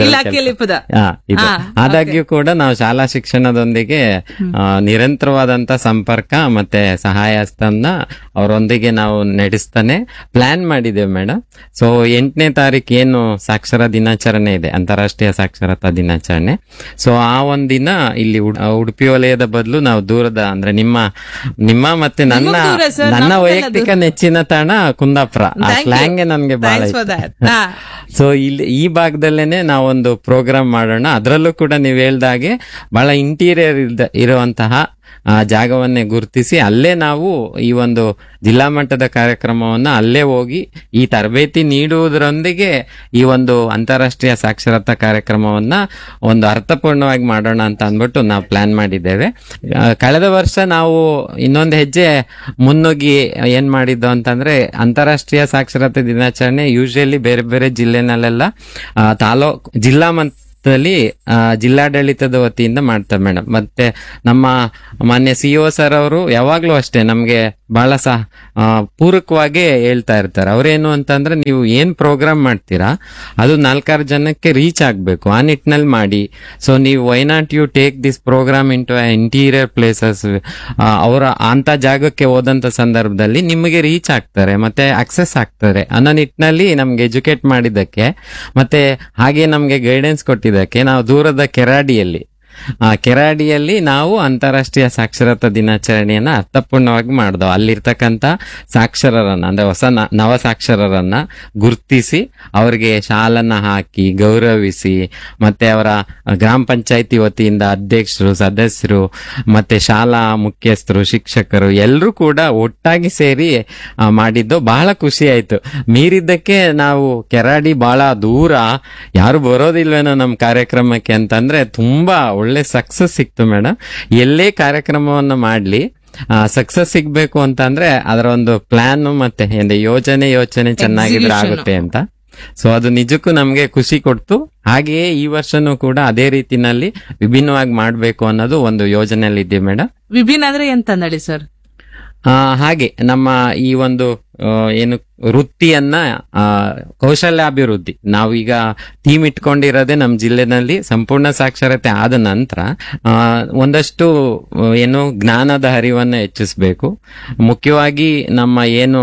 ಆದಾಗ್ಯೂ ಕೂಡ ನಾವು ಶಾಲಾ ಶಿಕ್ಷಣದೊಂದಿಗೆ ನಿರಂತರವಾದಂತ ಸಂಪರ್ಕ ಮತ್ತೆ ಸಹಾಯ ಹಸ್ತನ್ನ ಅವರೊಂದಿಗೆ ನಾವು ನಡೆಸ್ತಾನೆ ಪ್ಲಾನ್ ಮಾಡಿದ್ದೇವೆ ಮೇಡಮ್. ಸೊ 8ನೇ ತಾರೀಕು ಏನು ಸಾಕ್ಷರ ದಿನಾಚರಣೆ ಇದೆ, ಅಂತಾರಾಷ್ಟ್ರೀಯ ಸಾಕ್ಷರತಾ ದಿನಾಚರಣೆ. ಸೊ ಆ ಒಂದಿನ ಇಲ್ಲಿ ಉಡುಪಿ ವಲಯದ ಬದಲು ನಾವು ದೂರದ, ಅಂದ್ರೆ ನಿಮ್ಮ ಮತ್ತೆ ನನ್ನ ವೈಯಕ್ತಿಕ ನೆಚ್ಚಿನ ತಾಣ ಕುಂದಾಪುರ. ಆ ಸ್ಲ್ಯಾಂಗ್ ನನ್ಗೆ ಬಹಳ ಇಷ್ಟ. ಸೊ ಇಲ್ಲಿ ಈ ಭಾಗದಲ್ಲೇನೆ ನಾವೊಂದು ಪ್ರೋಗ್ರಾಮ್ ಮಾಡೋಣ. ಅದರಲ್ಲೂ ಕೂಡ ನೀವು ಹೇಳ್ದಾಗೆ ಬಹಳ ಇಂಟೀರಿಯರ್ ಇರುವಂತಹ ಜಾಗವನ್ನೇ ಗುರುತಿಸಿ ಅಲ್ಲೇ ನಾವು ಈ ಒಂದು ಜಿಲ್ಲಾ ಮಟ್ಟದ ಕಾರ್ಯಕ್ರಮವನ್ನ ಅಲ್ಲೇ ಹೋಗಿ ಈ ತರಬೇತಿ ನೀಡುವುದರೊಂದಿಗೆ ಈ ಒಂದು ಅಂತಾರಾಷ್ಟ್ರೀಯ ಸಾಕ್ಷರತಾ ಕಾರ್ಯಕ್ರಮವನ್ನ ಒಂದು ಅರ್ಥಪೂರ್ಣವಾಗಿ ಮಾಡೋಣ ಅಂತ ಅಂದ್ಬಿಟ್ಟು ನಾವು ಪ್ಲಾನ್ ಮಾಡಿದ್ದೇವೆ. ಕಳೆದ ವರ್ಷ ನಾವು ಇನ್ನೊಂದು ಹೆಜ್ಜೆ ಮುನ್ನುಗ್ಗಿ ಏನ್ ಮಾಡಿದ್ದು ಅಂತಂದ್ರೆ, ಅಂತಾರಾಷ್ಟ್ರೀಯ ಸಾಕ್ಷರತಾ ದಿನಾಚರಣೆ ಯೂಶಲಿ ಬೇರೆ ಬೇರೆ ಜಿಲ್ಲೆನಲ್ಲೆಲ್ಲ ಜಿಲ್ಲಾ ಜಿಲ್ಲಾಡಳಿತದ ವತಿಯಿಂದ ಮಾಡ್ತಾರೆ ಮೇಡಮ್. ಮತ್ತೆ ನಮ್ಮ ಮಾನ್ಯ ಸಿಇಒ ಸರ್ ಅವರು ಯಾವಾಗ್ಲೂ ಅಷ್ಟೇ ನಮ್ಗೆ ಬಹಳ ಪೂರಕವಾಗಿ ಹೇಳ್ತಾ ಇರ್ತಾರೆ. ಅವ್ರೇನು ಅಂತಂದ್ರೆ, ನೀವು ಏನ್ ಪ್ರೋಗ್ರಾಮ್ ಮಾಡ್ತೀರಾ ಅದು 4-6 ಜನಕ್ಕೆ ರೀಚ್ ಆಗ್ಬೇಕು, ಆ ನಿಟ್ಟಿನಲ್ಲಿ ಮಾಡಿ. ಸೊ ನೀವು why not you take this program in to interior places, ಅವರ ಅಂತ ಜಾಗಕ್ಕೆ ಹೋದಂತ ಸಂದರ್ಭದಲ್ಲಿ ನಿಮಗೆ ರೀಚ್ ಆಗ್ತಾರೆ ಮತ್ತೆ ಅಕ್ಸೆಸ್ ಆಗ್ತಾರೆ ಅನ್ನೋ ನಿಟ್ಟಿನಲ್ಲಿ ನಮ್ಗೆ ಎಜುಕೇಟ್ ಮಾಡಿದ್ದಕ್ಕೆ ಮತ್ತೆ ಹಾಗೆ ನಮ್ಗೆ ಗೈಡೆನ್ಸ್ ಕೊಟ್ಟಿದ್ದಕ್ಕೆ ನಾವು ದೂರದ ಕೆರಾಡಿಯಲ್ಲಿ ನಾವು ಅಂತಾರಾಷ್ಟ್ರೀಯ ಸಾಕ್ಷರತಾ ದಿನಾಚರಣೆಯನ್ನ ಅರ್ಥಪೂರ್ಣವಾಗಿ ಮಾಡಿದವು. ಅಲ್ಲಿರ್ತಕ್ಕಂಥ ಸಾಕ್ಷರರನ್ನ, ಅಂದ್ರೆ ಹೊಸ ನವ ಸಾಕ್ಷರರನ್ನ ಗುರ್ತಿಸಿ ಅವರಿಗೆ ಶಾಲನ್ನ ಹಾಕಿ ಗೌರವಿಸಿ, ಮತ್ತೆ ಅವರ ಗ್ರಾಮ ಪಂಚಾಯತಿ ವತಿಯಿಂದ ಅಧ್ಯಕ್ಷರು, ಸದಸ್ಯರು, ಮತ್ತೆ ಶಾಲಾ ಮುಖ್ಯಸ್ಥರು, ಶಿಕ್ಷಕರು ಎಲ್ಲರೂ ಕೂಡ ಒಟ್ಟಾಗಿ ಸೇರಿ ಮಾಡಿದ್ದು ಬಹಳ ಖುಷಿ ಆಯ್ತು. ಮೀರಿದ್ದಕ್ಕೆ ನಾವು ಕೆರಾಡಿ ಬಹಳ ದೂರ, ಯಾರು ಬರೋದಿಲ್ವೇನೋ ನಮ್ಮ ಕಾರ್ಯಕ್ರಮಕ್ಕೆ ಅಂತಂದ್ರೆ ತುಂಬಾ ಒಳ್ಳೆ ಸಕ್ಸಸ್ ಸಿಕ್ತು ಮೇಡಮ್. ಎಲ್ಲೇ ಕಾರ್ಯಕ್ರಮವನ್ನ ಮಾಡ್ಲಿ ಸಕ್ಸಸ್ ಸಿಗ್ಬೇಕು ಅಂತ ಅಂದ್ರೆ ಅದರ ಒಂದು ಪ್ಲಾನ್ ಮತ್ತೆ ಯೋಚನೆ ಚೆನ್ನಾಗಿದ್ರೆ ಆಗುತ್ತೆ ಅಂತ. ಸೊ ಅದು ನಿಜಕ್ಕೂ ನಮ್ಗೆ ಖುಷಿ ಕೊಡ್ತು. ಹಾಗೆಯೇ ಈ ವರ್ಷನೂ ಕೂಡ ಅದೇ ರೀತಿನಲ್ಲಿ ವಿಭಿನ್ನವಾಗಿ ಮಾಡ್ಬೇಕು ಅನ್ನೋದು ಒಂದು ಯೋಜನೆಯಲ್ಲಿ ಇದೆ ಮೇಡಮ್. ವಿಭಿನ್ನ ಅಂದ್ರೆ ಎಂತ ನಡಿ ಸರ್? ಹಾಗೆ ನಮ್ಮ ಈ ಒಂದು ಏನು ವೃತ್ತಿಯನ್ನ ಕೌಶಲ್ಯಾಭಿವೃದ್ಧಿ, ನಾವೀಗ ಥೀಮ್ ಇಟ್ಕೊಂಡಿರೋದೇ ನಮ್ಮ ಜಿಲ್ಲೆನಲ್ಲಿ ಸಂಪೂರ್ಣ ಸಾಕ್ಷರತೆ ಆದ ನಂತರ ಒಂದಷ್ಟು ಏನು ಜ್ಞಾನದ ಹರಿವನ್ನ ಹೆಚ್ಚಿಸಬೇಕು. ಮುಖ್ಯವಾಗಿ ನಮ್ಮ ಏನು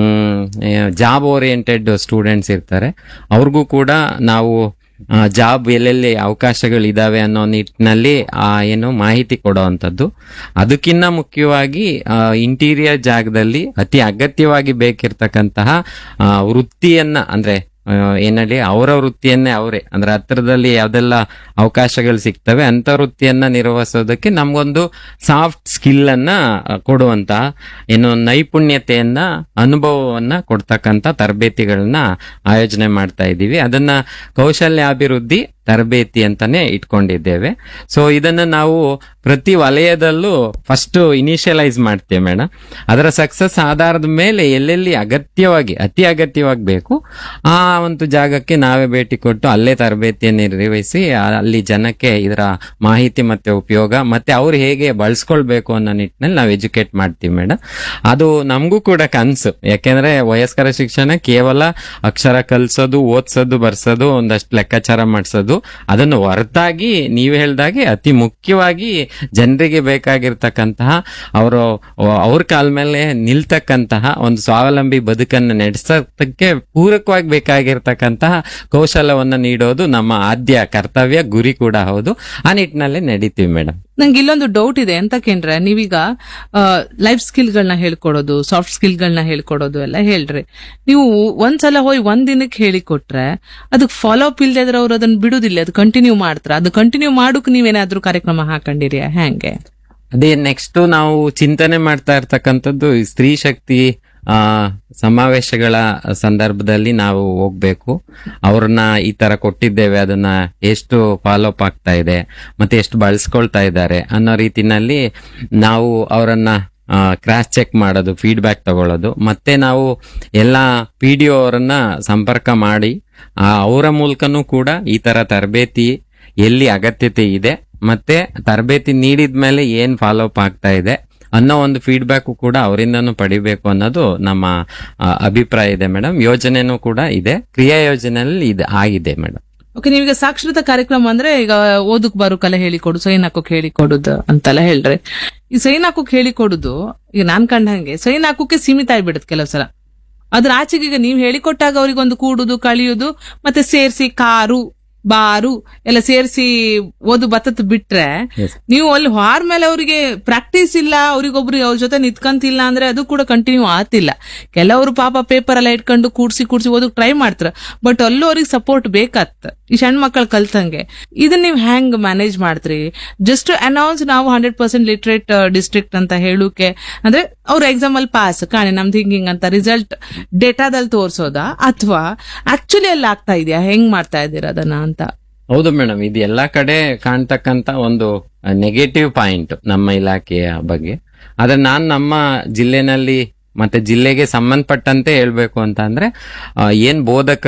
ಜಾಬ್ ಓರಿಯೆಂಟೆಡ್ ಸ್ಟೂಡೆಂಟ್ಸ್ ಇರ್ತಾರೆ ಅವ್ರಿಗೂ ಕೂಡ ನಾವು ಜಾಬ್ ಎಲ್ಲೆಲ್ಲಿ ಅವಕಾಶಗಳಿದಾವೆ ಅನ್ನೋ ನಿಟ್ಟಿನಲ್ಲಿ ಏನು ಮಾಹಿತಿ ಕೊಡುವಂಥದ್ದು. ಅದಕ್ಕಿಂತ ಮುಖ್ಯವಾಗಿ ಇಂಟೀರಿಯರ್ ಜಾಗದಲ್ಲಿ ಅತಿ ಅಗತ್ಯವಾಗಿ ಬೇಕಿರ್ತಕ್ಕಂತಹ ವೃತ್ತಿಯನ್ನ, ಅಂದ್ರೆ ಏನಲ್ಲಿ ಅವರ ವೃತ್ತಿಯನ್ನೇ ಅವರೇ, ಅಂದ್ರೆ ಹತ್ತಿರದಲ್ಲಿ ಯಾವ್ದೆಲ್ಲ ಅವಕಾಶಗಳು ಸಿಗ್ತವೆ ಅಂತ ವೃತ್ತಿಯನ್ನ ನಿರ್ವಹಿಸೋದಕ್ಕೆ ನಮ್ಗೊಂದು ಸಾಫ್ಟ್ ಸ್ಕಿಲ್ ಅನ್ನ ಕೊಡುವಂತ, ಏನು ನೈಪುಣ್ಯತೆಯನ್ನ, ಅನುಭವವನ್ನ ಕೊಡ್ತಕ್ಕಂತ ತರಬೇತಿಗಳನ್ನ ಆಯೋಜನೆ ಮಾಡ್ತಾ ಇದ್ದೀವಿ. ಅದನ್ನ ಕೌಶಲ್ಯಾಭಿವೃದ್ಧಿ ತರಬೇತಿ ಅಂತಾನೆ ಇಟ್ಕೊಂಡಿದ್ದೇವೆ. ಸೊ ಇದನ್ನ ನಾವು ಪ್ರತಿ ವಲಯದಲ್ಲೂ ಫಸ್ಟ್ ಇನಿಷಿಯಲೈಸ್ ಮಾಡ್ತೇವೆ ಮೇಡಮ್. ಅದರ ಸಕ್ಸಸ್ ಆಧಾರದ ಮೇಲೆ ಎಲ್ಲೆಲ್ಲಿ ಅತಿ ಅಗತ್ಯವಾಗಿ ಬೇಕು ಆ ಒಂದು ಜಾಗಕ್ಕೆ ನಾವೇ ಭೇಟಿ ಕೊಟ್ಟು ಅಲ್ಲೇ ತರಬೇತಿಯನ್ನು ನಿರ್ವಹಿಸಿ ಅಲ್ಲಿ ಜನಕ್ಕೆ ಇದರ ಮಾಹಿತಿ ಮತ್ತೆ ಉಪಯೋಗ ಮತ್ತೆ ಅವ್ರು ಹೇಗೆ ಬಳಸ್ಕೊಳ್ಬೇಕು ಅನ್ನೋ ನಿಟ್ಟಿನಲ್ಲಿ ನಾವು ಎಜುಕೇಟ್ ಮಾಡ್ತೀವಿ ಮೇಡಮ್. ಅದು ನಮಗೂ ಕೂಡ ಕನಸು. ಯಾಕೆಂದ್ರೆ ವಯಸ್ಕರ ಶಿಕ್ಷಣ ಕೇವಲ ಅಕ್ಷರ ಕಲ್ಸೋದು, ಓದ್ಸೋದು, ಬರ್ಸೋದು, ಒಂದಷ್ಟು ಲೆಕ್ಕಾಚಾರ ಮಾಡಿಸೋದು, ಅದನ್ನು ಹೊರತಾಗಿ ನೀವು ಹೇಳ್ದಾಗೆ ಅತಿ ಮುಖ್ಯವಾಗಿ ಜನರಿಗೆ ಬೇಕಾಗಿರ್ತಕ್ಕಂತಹ ಅವ್ರ ಕಾಲ ಮೇಲೆ ನಿಲ್ತಕ್ಕಂತಹ ಒಂದು ಸ್ವಾವಲಂಬಿ ಬದುಕನ್ನು ನಡೆಸೋದಕ್ಕೆ ಪೂರಕವಾಗಿ ಬೇಕಾಗಿರ್ತಕ್ಕಂತಹ ಕೌಶಲ್ಯವನ್ನ ನೀಡೋದು ನಮ್ಮ ಆದ್ಯ ಕರ್ತವ್ಯ, ಗುರಿ ಕೂಡ ಹೌದು. ಆ ನಿಟ್ಟಿನಲ್ಲೇ ನಡೀತೀವಿ ಮೇಡಮ್. ನಂಗೆ ಇಲ್ಲೊಂದು ಡೌಟ್ ಇದೆ ಎಂತಕೇಂದ್ರೆ, ನೀವೀಗ ಲೈಫ್ ಸ್ಕಿಲ್ಗಳನ್ನ ಹೇಳ್ಕೊಡೋದು, ಸಾಫ್ಟ್ ಸ್ಕಿಲ್ಗಳನ್ನ ಹೇಳ್ಕೊಡೋದು ಎಲ್ಲ ಹೇಳ್ರಿ. ನೀವು ಒಂದ್ಸಲ ಹೋಗಿ ಒಂದಿನಕ್ಕೆ ಹೇಳಿಕೊಟ್ರೆ ಅದಕ್ಕೆ ಫಾಲೋ ಅಪ್ ಇಲ್ದೇ ಇದ್ರೆ ಅವ್ರು ಅದನ್ನ ಬಿಡುದಿಲ್ಲ, ಅದು ಕಂಟಿನ್ಯೂ ಮಾಡ್ತಾರ. ಅದು ಕಂಟಿನ್ಯೂ ಮಾಡೋಕ್ ನೀವೇನಾದ್ರೂ ಕಾರ್ಯಕ್ರಮ ಹಾಕೊಂಡಿರಿ ಹೆಂಗೆ? ಅದೇ ನೆಕ್ಸ್ಟ್ ನಾವು ಚಿಂತನೆ ಮಾಡ್ತಾ ಇರ್ತಕ್ಕಂಥದ್ದು ಸ್ತ್ರೀ ಶಕ್ತಿ ಸಮಾವೇಶಗಳ ಸಂದರ್ಭದಲ್ಲಿ ನಾವು ಹೋಗ್ಬೇಕು. ಅವ್ರನ್ನ ಈ ತರ ಕೊಟ್ಟಿದ್ದೇವೆ, ಅದನ್ನ ಎಷ್ಟು ಫಾಲೋ ಅಪ್ ಆಗ್ತಾ ಇದೆ ಮತ್ತೆ ಎಷ್ಟು ಬಳಸ್ಕೊಳ್ತಾ ಇದ್ದಾರೆ ಅನ್ನೋ ರೀತಿನಲ್ಲಿ ನಾವು ಅವರನ್ನ ಕ್ರಾಸ್ ಚೆಕ್ ಮಾಡೋದು, ಫೀಡ್ಬ್ಯಾಕ್ ತಗೊಳ್ಳೋದು. ಮತ್ತೆ ನಾವು ಎಲ್ಲ PDO ಅವರನ್ನ ಸಂಪರ್ಕ ಮಾಡಿ ಅವರ ಮೂಲಕನೂ ಕೂಡ ಈ ತರ ತರಬೇತಿ ಎಲ್ಲಿ ಅಗತ್ಯತೆ ಇದೆ ಮತ್ತೆ ತರಬೇತಿ ನೀಡಿದ್ಮೇಲೆ ಏನ್ ಫಾಲೋ ಅಪ್ ಆಗ್ತಾ ಇದೆ ಅನ್ನೋ ಒಂದು ಫೀಡ್ಬ್ಯಾಕ್ ಕೂಡ ಅವರಿಂದನೂ ಪಡಿಬೇಕು ಅನ್ನೋದು ನಮ್ಮ ಅಭಿಪ್ರಾಯ ಇದೆ ಮೇಡಮ್. ಯೋಜನೆನೂ ಕೂಡ ಇದೆ, ಕ್ರಿಯಾ ಯೋಜನೆಯಲ್ಲಿ ಇದು ಆಗಿದೆ ಮೇಡಮ್. ಓಕೆ, ನೀವೀಗ ಸಾಕ್ಷರತಾ ಕಾರ್ಯಕ್ರಮ ಅಂದ್ರೆ ಈಗ ಓದಕ್ ಬರೋ ಕಲೆ ಹೇಳಿಕೊಡು, ಸೈನ್ ಹಾಕೋಕ್ ಹೇಳಿಕೊಡುದು ಅಂತೆಲ್ಲ ಹೇಳ್ರಿ. ಈ ಸೈನ್ ಹಾಕೋಕ್ ಹೇಳಿಕೊಡುದು ಈಗ ನಾನ್ ಕಂಡಂಗೆ ಸೈನ್ ಹಾಕೋಕೆ ಸೀಮಿತ ಆಗ್ಬಿಡುತ್ತೆ ಕೆಲವು ಸಲ. ಅದ್ರ ಆಚೆಗೆ ಈಗ ನೀವ್ ಹೇಳಿಕೊಟ್ಟಾಗ ಅವ್ರಿಗೊಂದು ಕೂಡುದು, ಕಳಿಯುದು, ಮತ್ತೆ ಸೇರ್ಸಿ ಕಾರು ಬಾರು ಎಲ್ಲ ಸೇರಿಸಿ ಓದು ಬತ್ತತ್ ಬಿಟ್ರೆ, ನೀವು ಅಲ್ಲಿ ಹಾರ್ ಮೇಲೆ ಅವರಿಗೆ ಪ್ರಾಕ್ಟೀಸ್ ಇಲ್ಲ, ಅವ್ರಿಗೊಬ್ರು ಅವ್ರ ಜೊತೆ ನಿತ್ಕಂತಿಲ್ಲ ಅಂದ್ರೆ ಅದು ಕೂಡ ಕಂಟಿನ್ಯೂ ಆತಿಲ್ಲ. ಕೆಲವರು ಪಾಪ ಪೇಪರ್ ಎಲ್ಲ ಇಟ್ಕೊಂಡು ಕೂಡ್ಸಿ ಓದಕ್ ಟ್ರೈ ಮಾಡ್ತಾರ, ಬಟ್ ಅಲ್ಲೂ ಅವ್ರಿಗೆ ಸಪೋರ್ಟ್ ಬೇಕಾತ್ ಈ ಸಣ್ಣ ಮಕ್ಕಳು ಕಲ್ತಂಗೆ. ಇದನ್ನ ನೀವ್ ಹೆಂಗ್ ಮ್ಯಾನೇಜ್ ಮಾಡ್ತೀರಿ? ಜಸ್ಟ್ ಅನೌನ್ಸ್ ನಾವು 100% ಲಿಟ್ರೇಟ್ ಡಿಸ್ಟ್ರಿಕ್ಟ್ ಅಂತ ಹೇಳುಕೆ ಅಂದ್ರೆ ಅವ್ರ ಎಕ್ಸಾಮ್ ಅಲ್ಲಿ ಪಾಸ್ ಕಾಣೆ ನಮ್ದು ಹಿಂಗಿಂಗ್ ಅಂತ ರಿಸಲ್ಟ್ ಡೇಟಾದಲ್ಲಿ ತೋರ್ಸೋದಾ ಅಥವಾ ಆಕ್ಚುಲಿ ಅಲ್ಲಿ ಆಗ್ತಾ ಇದೆಯಾ? ಹೆಂಗ್ ಮಾಡ್ತಾ ಇದ್ದೀರಾ ಅದನ್ನ ಅಂತ? ಹೌದು ಮೇಡಮ್, ಇದು ಎಲ್ಲಾ ಕಡೆ ಕಾಣ್ತಕ್ಕಂತ ಒಂದು ನೆಗೆಟಿವ್ ಪಾಯಿಂಟ್ ನಮ್ಮ ಇಲಾಖೆಯ ಬಗ್ಗೆ. ಆದ್ರೆ ನಾನ್ ನಮ್ಮ ಜಿಲ್ಲೆನಲ್ಲಿ ಮತ್ತೆ ಜಿಲ್ಲೆಗೆ ಸಂಬಂಧಪಟ್ಟಂತೆ ಹೇಳ್ಬೇಕು ಅಂತ ಅಂದ್ರೆ ಏನ್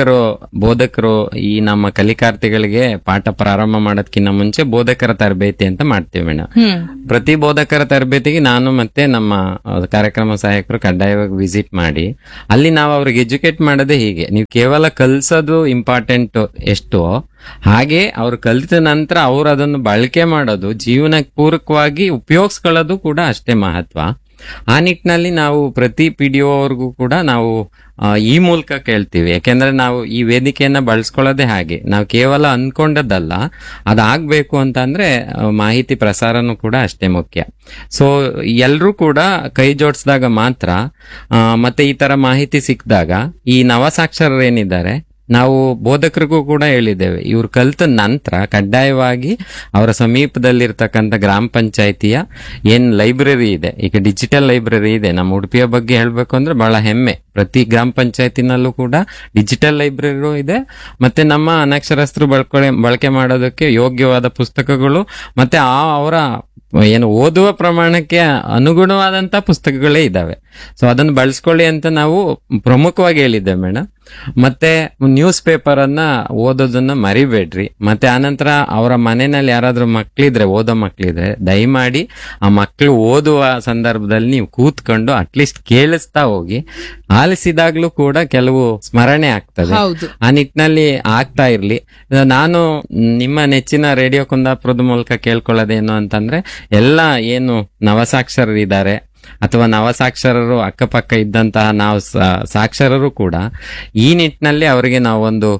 ಬೋಧಕರು ಈ ನಮ್ಮ ಕಲಿಕಾರ್ಥಿಗಳಿಗೆ ಪಾಠ ಪ್ರಾರಂಭ ಮಾಡೋದಕ್ಕಿಂತ ಮುಂಚೆ ಬೋಧಕರ ತರಬೇತಿ ಅಂತ ಮಾಡ್ತೀವಿ ಮೇಡಮ್. ಪ್ರತಿ ಬೋಧಕರ ತರಬೇತಿಗೆ ನಾನು ಮತ್ತೆ ನಮ್ಮ ಕಾರ್ಯಕ್ರಮ ಸಹಾಯಕರು ಕಡ್ಡಾಯವಾಗಿ ವಿಸಿಟ್ ಮಾಡಿ ಅಲ್ಲಿ ನಾವು ಅವ್ರಿಗೆ ಎಜುಕೇಟ್ ಮಾಡೋದೇ ಹೀಗೆ. ನೀವು ಕೇವಲ ಕಲ್ಸೋದು ಇಂಪಾರ್ಟೆಂಟ್ ಎಷ್ಟೋ ಹಾಗೆ ಅವ್ರು ಕಲಿತ ನಂತರ ಅವ್ರು ಅದನ್ನು ಬಳಕೆ ಮಾಡೋದು, ಜೀವನಕ್ಕೆ ಪೂರಕವಾಗಿ ಉಪಯೋಗಿಸ್ಕೊಳ್ಳೋದು ಕೂಡ ಅಷ್ಟೇ ಮಹತ್ವ. ಆ ನಿಟ್ಟಿನಲ್ಲಿ ನಾವು ಪ್ರತಿ PDO ಅವ್ರಿಗೂ ಕೂಡ ನಾವು ಈ ಮೂಲಕ ಕೇಳ್ತೀವಿ. ಯಾಕೆಂದ್ರೆ ನಾವು ಈ ವೇದಿಕೆಯನ್ನ ಬಳಸ್ಕೊಳ್ಳೋದೇ ಹಾಗೆ. ನಾವು ಕೇವಲ ಅನ್ಕೊಂಡದ್ದಲ್ಲ, ಅದಾಗ್ಬೇಕು ಅಂತ ಅಂದ್ರೆ ಮಾಹಿತಿ ಪ್ರಸಾರನೂ ಕೂಡ ಅಷ್ಟೇ ಮುಖ್ಯ. ಸೊ ಎಲ್ರೂ ಕೂಡ ಕೈ ಜೋಡಿಸಿದಾಗ ಮಾತ್ರ ಮತ್ತೆ ಈ ತರ ಮಾಹಿತಿ ಸಿಕ್ಕಿದಾಗ ಈ ನವಸಾಕ್ಷರರು ಏನಿದ್ದಾರೆ ನಾವು ಬೋಧಕರಿಗೂ ಕೂಡ ಹೇಳಿದ್ದೇವೆ, ಇವ್ರು ಕಲಿತ ನಂತರ ಕಡ್ಡಾಯವಾಗಿ ಅವರ ಸಮೀಪದಲ್ಲಿರ್ತಕ್ಕಂಥ ಗ್ರಾಮ ಪಂಚಾಯಿತಿಯ ಏನ್ ಲೈಬ್ರರಿ ಇದೆ, ಈಗ ಡಿಜಿಟಲ್ ಲೈಬ್ರರಿ ಇದೆ ನಮ್ಮ ಉಡುಪಿಯ ಬಗ್ಗೆ ಹೇಳ್ಬೇಕು ಅಂದ್ರೆ ಬಹಳ ಹೆಮ್ಮೆ. ಪ್ರತಿ ಗ್ರಾಮ ಪಂಚಾಯತಿನಲ್ಲೂ ಕೂಡ ಡಿಜಿಟಲ್ ಲೈಬ್ರರಿ ಇದೆ. ಮತ್ತೆ ನಮ್ಮ ಅನಕ್ಷರಸ್ಥರು ಬಳಕೆ ಮಾಡೋದಕ್ಕೆ ಯೋಗ್ಯವಾದ ಪುಸ್ತಕಗಳು ಮತ್ತೆ ಅವರ ಏನು ಓದುವ ಪ್ರಮಾಣಕ್ಕೆ ಅನುಗುಣವಾದಂತ ಪುಸ್ತಕಗಳೇ ಇದಾವೆ. ಸೊ ಅದನ್ನು ಬಳಸ್ಕೊಳ್ಳಿ ಅಂತ ನಾವು ಪ್ರಮುಖವಾಗಿ ಹೇಳಿದ್ದೇವೆ ಮೇಡಮ್. ಮತ್ತೆ ನ್ಯೂಸ್ ಪೇಪರ್ ಅನ್ನ ಓದೋದನ್ನ ಮರಿಬೇಡ್ರಿ. ಮತ್ತೆ ಆನಂತರ ಅವರ ಮನೆಯಲ್ಲಿ ಯಾರಾದ್ರೂ ಮಕ್ಳಿದ್ರೆ, ಓದೋ ಮಕ್ಳಿದ್ರೆ ದಯಮಾಡಿ ಆ ಮಕ್ಳು ಓದುವ ಸಂದರ್ಭದಲ್ಲಿ ನೀವು ಕೂತ್ಕೊಂಡು ಅಟ್ಲೀಸ್ಟ್ ಕೇಳಿಸ್ತಾ ಹೋಗಿ. ಆಲಿಸಿದಾಗ್ಲೂ ಕೂಡ ಕೆಲವು ಸ್ಮರಣೆ ಆಗ್ತದೆ. ಆ ನಿಟ್ಟಿನಲ್ಲಿ ಆಗ್ತಾ ಇರ್ಲಿ. ನಾನು ನಿಮ್ಮ ನೆಚ್ಚಿನ ರೇಡಿಯೋ ಕುಂದಾಪುರದ ಮೂಲಕ ಕೇಳ್ಕೊಳ್ಳೋದೇನು ಅಂತಂದ್ರೆ, ಎಲ್ಲ ಏನು ನವಸಾಕ್ಷರರಿದ್ದಾರೆ ಅಥವಾ ನವಸಾಕ್ಷರರು ಅಕ್ಕಪಕ್ಕ ಇದ್ದಂತಹ ನಾವು ಸಾಕ್ಷರರು ಕೂಡ ಈ ನಿಟ್ಟಿನಲ್ಲಿ ಅವರಿಗೆ ನಾವೊಂದು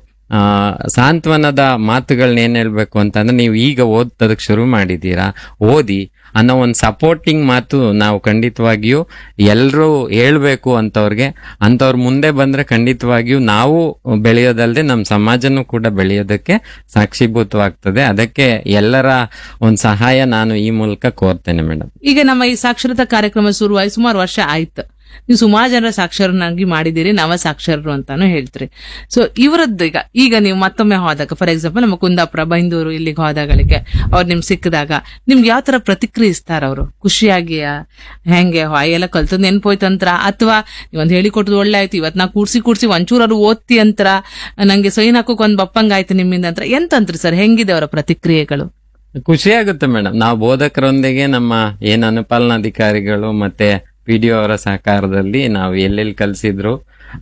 ಸಾಂತ್ವನದ ಮಾತುಗಳನ್ನ ಏನ್ ಹೇಳ್ಬೇಕು ಅಂತಂದ್ರೆ, ನೀವು ಈಗ ಓದೋದಕ್ಕೆ ಶುರು ಮಾಡಿದ್ದೀರಾ, ಓದಿ ಅನ್ನೋ ಒಂದು ಸಪೋರ್ಟಿಂಗ್ ಮಾತು ನಾವು ಖಂಡಿತವಾಗಿಯೂ ಎಲ್ಲರೂ ಹೇಳ್ಬೇಕು ಅಂತವ್ರಿಗೆ. ಅಂತವ್ರ ಮುಂದೆ ಬಂದ್ರೆ ಖಂಡಿತವಾಗಿಯೂ ನಾವು ಬೆಳೆಯೋದಲ್ಲದೆ ನಮ್ಮ ಸಮಾಜನೂ ಕೂಡ ಬೆಳೆಯೋದಕ್ಕೆ ಸಾಕ್ಷೀಭೂತವಾಗ್ತದೆ. ಅದಕ್ಕೆ ಎಲ್ಲರ ಒಂದು ಸಹಾಯ ನಾನು ಈ ಮೂಲಕ ಕೋರ್ತೇನೆ ಮೇಡಮ್. ಈಗ ನಮ್ಮ ಈ ಸಾಕ್ಷರತಾ ಕಾರ್ಯಕ್ರಮ ಶುರುವಾಗಿ ಸುಮಾರು ವರ್ಷ ಆಯ್ತು. ನೀವು ಸುಮಾರು ಜನರ ಸಾಕ್ಷರನಾಗಿ ಮಾಡಿದಿರಿ, ನವ ಸಾಕ್ಷರರು ಅಂತಾನು ಹೇಳ್ತೀರಿ. ಸೊ ಇವರದ್ದು ಈಗ ನೀವು ಮತ್ತೊಮ್ಮೆ ಹೋದಾಗ, ಫಾರ್ ಎಕ್ಸಾಂಪಲ್ ನಮ್ಮ ಕುಂದಾಪುರ, ಬೈಂದೂರು ಇಲ್ಲಿಗೆ ಹೋದಾಗಳಿಗೆ ಅವ್ರು ನಿಮ್ಗೆ ಸಿಕ್ಕಿದಾಗ ನಿಮ್ಗೆ ಯಾವ ತರ ಪ್ರತಿಕ್ರಿಯಿಸ್ತಾರ ಅವರು? ಖುಷಿಯಾಗಿಯಾ? ಹೆಂಗೆ ಎಲ್ಲ ಕಲ್ತದ್ ನೆನ್ಪೋಯ್ತಂತ್ರ, ಅಥವಾ ನೀವೊಂದ್ ಹೇಳಿಕೊಟ್ಟದು ಒಳ್ಳೆ ಆಯ್ತು, ಇವತ್ ನಾ ಕೂಡ್ಸಿ ಒಂಚೂರು ಅವ್ರು ಓದ್ತಿ ಅಂತರ, ನಂಗೆ ಸೈನ್ ಹಾಕೋಕ್ ಒಂದ್ ಬಪ್ಪಂಗ ಆಯ್ತು ನಿಮ್ಮಿಂದ ಅಂತ ಎಂತಂತ್ರಿ ಸರ್? ಹೆಂಗಿದೆ ಅವರ ಪ್ರತಿಕ್ರಿಯೆಗಳು? ಖುಷಿ ಆಗುತ್ತೆ ಮೇಡಮ್. ನಾವು ಬೋಧಕರೊಂದಿಗೆ ನಮ್ಮ ಏನ್ ಅನುಪಾಲನಾಧಿಕಾರಿಗಳು ಮತ್ತೆ PDO ಅವರ ಸಹಕಾರದಲ್ಲಿ ನಾವು ಎಲ್ಲೆಲ್ಲಿ ಕಲಿಸಿದ್ರು,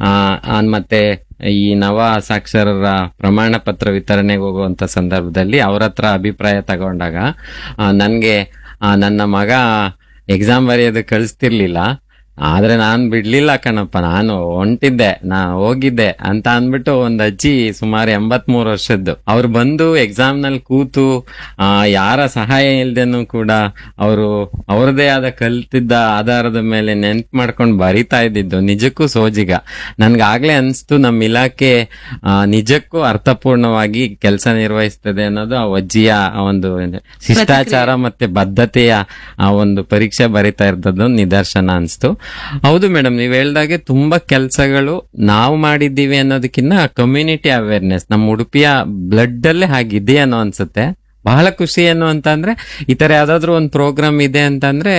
ಮತ್ತೆ ಈ ನವ ಸಾಕ್ಷರರ ಪ್ರಮಾಣ ಪತ್ರ ವಿತರಣೆಗೆ ಹೋಗುವಂತ ಸಂದರ್ಭದಲ್ಲಿ ಅವ್ರ ಹತ್ರ ಅಭಿಪ್ರಾಯ ತಗೊಂಡಾಗ ನನ್ಗೆ ನನ್ನ ಮಗ ಎಕ್ಸಾಮ್ ಬರೆಯೋದು ಕಳಿಸ್ತಿರ್ಲಿಲ್ಲ, ಆದ್ರೆ ನಾನ್ ಬಿಡ್ಲಿಲ್ಲ ಕಣಪ್ಪ, ನಾನು ಹೊಂಟಿದ್ದೆ, ನಾ ಹೋಗಿದ್ದೆ ಅಂತ ಅಂದ್ಬಿಟ್ಟು ಒಂದ್ ಅಜ್ಜಿ ಸುಮಾರು 83 ವರ್ಷದ್ದು ಅವ್ರು ಬಂದು ಎಕ್ಸಾಮ್ ನಲ್ಲಿ ಕೂತು ಯಾರ ಸಹಾಯ ಇಲ್ದೇನು ಕೂಡ ಅವರು ಅವ್ರದೇ ಆದ ಕಲ್ತಿದ್ದ ಆಧಾರದ ಮೇಲೆ ನೆನ್ಪು ಮಾಡ್ಕೊಂಡು ಬರಿತಾ ಇದ್ದಿದ್ದು ನಿಜಕ್ಕೂ ಸೋಜಿಗ. ನನ್ಗಾಗ್ಲೇ ಅನ್ಸ್ತು ನಮ್ಮ ಇಲಾಖೆ ನಿಜಕ್ಕೂ ಅರ್ಥಪೂರ್ಣವಾಗಿ ಕೆಲಸ ನಿರ್ವಹಿಸ್ತದೆ ಅನ್ನೋದು ಆ ಅಜ್ಜಿಯ ಒಂದು ಶಿಷ್ಟಾಚಾರ ಮತ್ತೆ ಬದ್ಧತೆಯ ಆ ಒಂದು ಪರೀಕ್ಷೆ ಬರಿತಾ ಇರ್ತದ್ದು ನಿದರ್ಶನ ಅನ್ಸ್ತು. ಹೌದು ಮೇಡಮ್, ನೀವ್ ಹೇಳ್ದಾಗೆ ತುಂಬಾ ಕೆಲಸಗಳು ನಾವು ಮಾಡಿದ್ದೀವಿ ಅನ್ನೋದಕ್ಕಿಂತ ಕಮ್ಯುನಿಟಿ ಅವೇರ್ನೆಸ್ ನಮ್ಮ ಉಡುಪಿಯ ಬ್ಲಡ್ ಅಲ್ಲೇ ಹಾಗಿದೆ ಅನ್ನೋ ಅನ್ಸುತ್ತೆ. ಬಹಳ ಖುಷಿ ಏನು ಅಂತಂದ್ರೆ ಈ ತರ ಯಾವ್ದಾದ್ರು ಒಂದು ಪ್ರೋಗ್ರಾಮ್ ಇದೆ ಅಂತಂದ್ರೆ